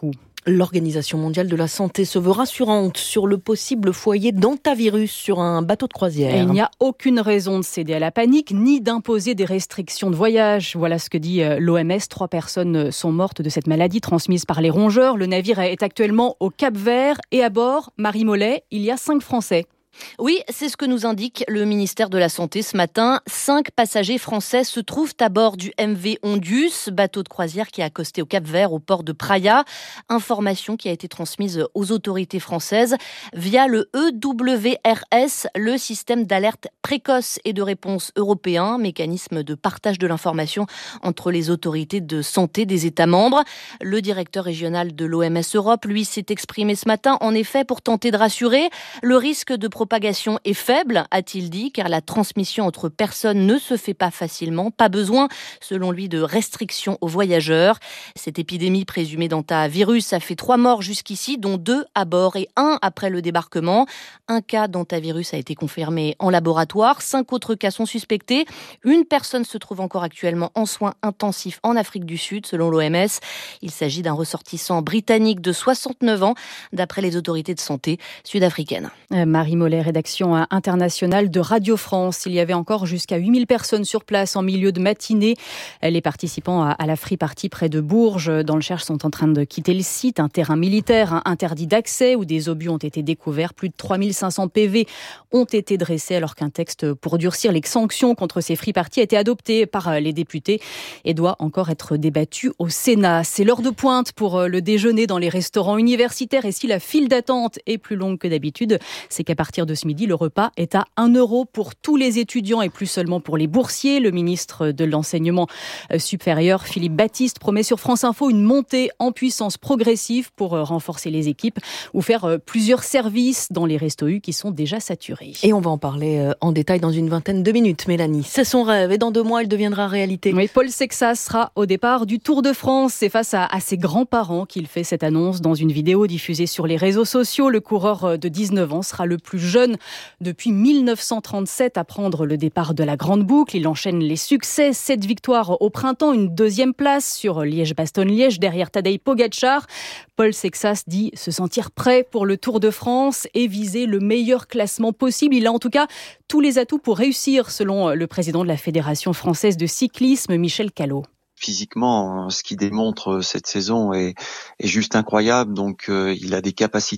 S2: L'Organisation mondiale de la santé se veut rassurante sur le possible foyer d'hantavirus sur un bateau de croisière.
S12: Et il n'y a aucune raison de céder à la panique ni d'imposer des restrictions de voyage. Voilà ce que dit l'O M S. Trois personnes sont mortes de cette maladie transmise par les rongeurs. Le navire est actuellement au Cap-Vert et à bord, Marie Mollet, il y a cinq Français.
S1: Oui, c'est ce que nous indique le ministère de la Santé ce matin. Cinq passagers français se trouvent à bord du M V Ondius, bateau de croisière qui a accosté au Cap-Vert au port de Praia. Information qui a été transmise aux autorités françaises via le E W R S, le système d'alerte précoce et de réponse européen, mécanisme de partage de l'information entre les autorités de santé des États membres. Le directeur régional de l'O M S Europe, lui, s'est exprimé ce matin, en effet, pour tenter de rassurer. Le risque de propagation est faible, a-t-il dit, car la transmission entre personnes ne se fait pas facilement. Pas besoin, selon lui, de restrictions aux voyageurs. Cette épidémie présumée d'hantavirus a fait trois morts jusqu'ici, dont deux à bord et un après le débarquement. Un cas d'hantavirus a été confirmé en laboratoire. Cinq autres cas sont suspectés. Une personne se trouve encore actuellement en soins intensifs en Afrique du Sud, selon l'O M S. Il s'agit d'un ressortissant britannique de soixante-neuf ans, d'après les autorités de santé sud-africaines.
S12: Marie Mollet, rédaction internationale de Radio France. Il y avait encore jusqu'à huit mille personnes sur place en milieu de matinée. Les participants à la Free Party près de Bourges, dans le Cherche, sont en train de quitter le site. Un terrain militaire interdit d'accès où des obus ont été découverts. Plus de trois mille cinq cents P V ont été dressés alors qu'un texte pour durcir les sanctions contre ces Free Party a été adopté par les députés et doit encore être débattu au Sénat. C'est l'heure de pointe pour le déjeuner dans les restaurants universitaires et si la file d'attente est plus longue que d'habitude, c'est qu'à partir de ce midi, le repas est à un euro pour tous les étudiants et plus seulement pour les boursiers. Le ministre de l'Enseignement supérieur, Philippe Baptiste, promet sur France Info une montée en puissance progressive pour renforcer les équipes ou faire plusieurs services dans les restos U qui sont déjà saturés.
S2: Et on va en parler en détail dans une vingtaine de minutes, Mélanie. C'est son rêve et dans deux mois, elle deviendra réalité.
S12: Oui, Paul Sexas sera au départ du Tour de France. C'est face à, à ses grands-parents qu'il fait cette annonce dans une vidéo diffusée sur les réseaux sociaux. Le coureur de dix-neuf ans sera le plus jeune depuis mille neuf cent trente-sept à prendre le départ de la Grande Boucle. Il enchaîne les succès, sept victoires au printemps, une deuxième place sur Liège-Bastogne-Liège derrière Tadej Pogačar. Paul Sexas dit se sentir prêt pour le Tour de France et viser le meilleur classement possible. Il a en tout cas tous les atouts pour réussir, selon le président de la Fédération française de cyclisme, Michel Callot.
S5: Physiquement, ce qu'il démontre cette saison est, est juste incroyable. Donc, euh, il a des capacités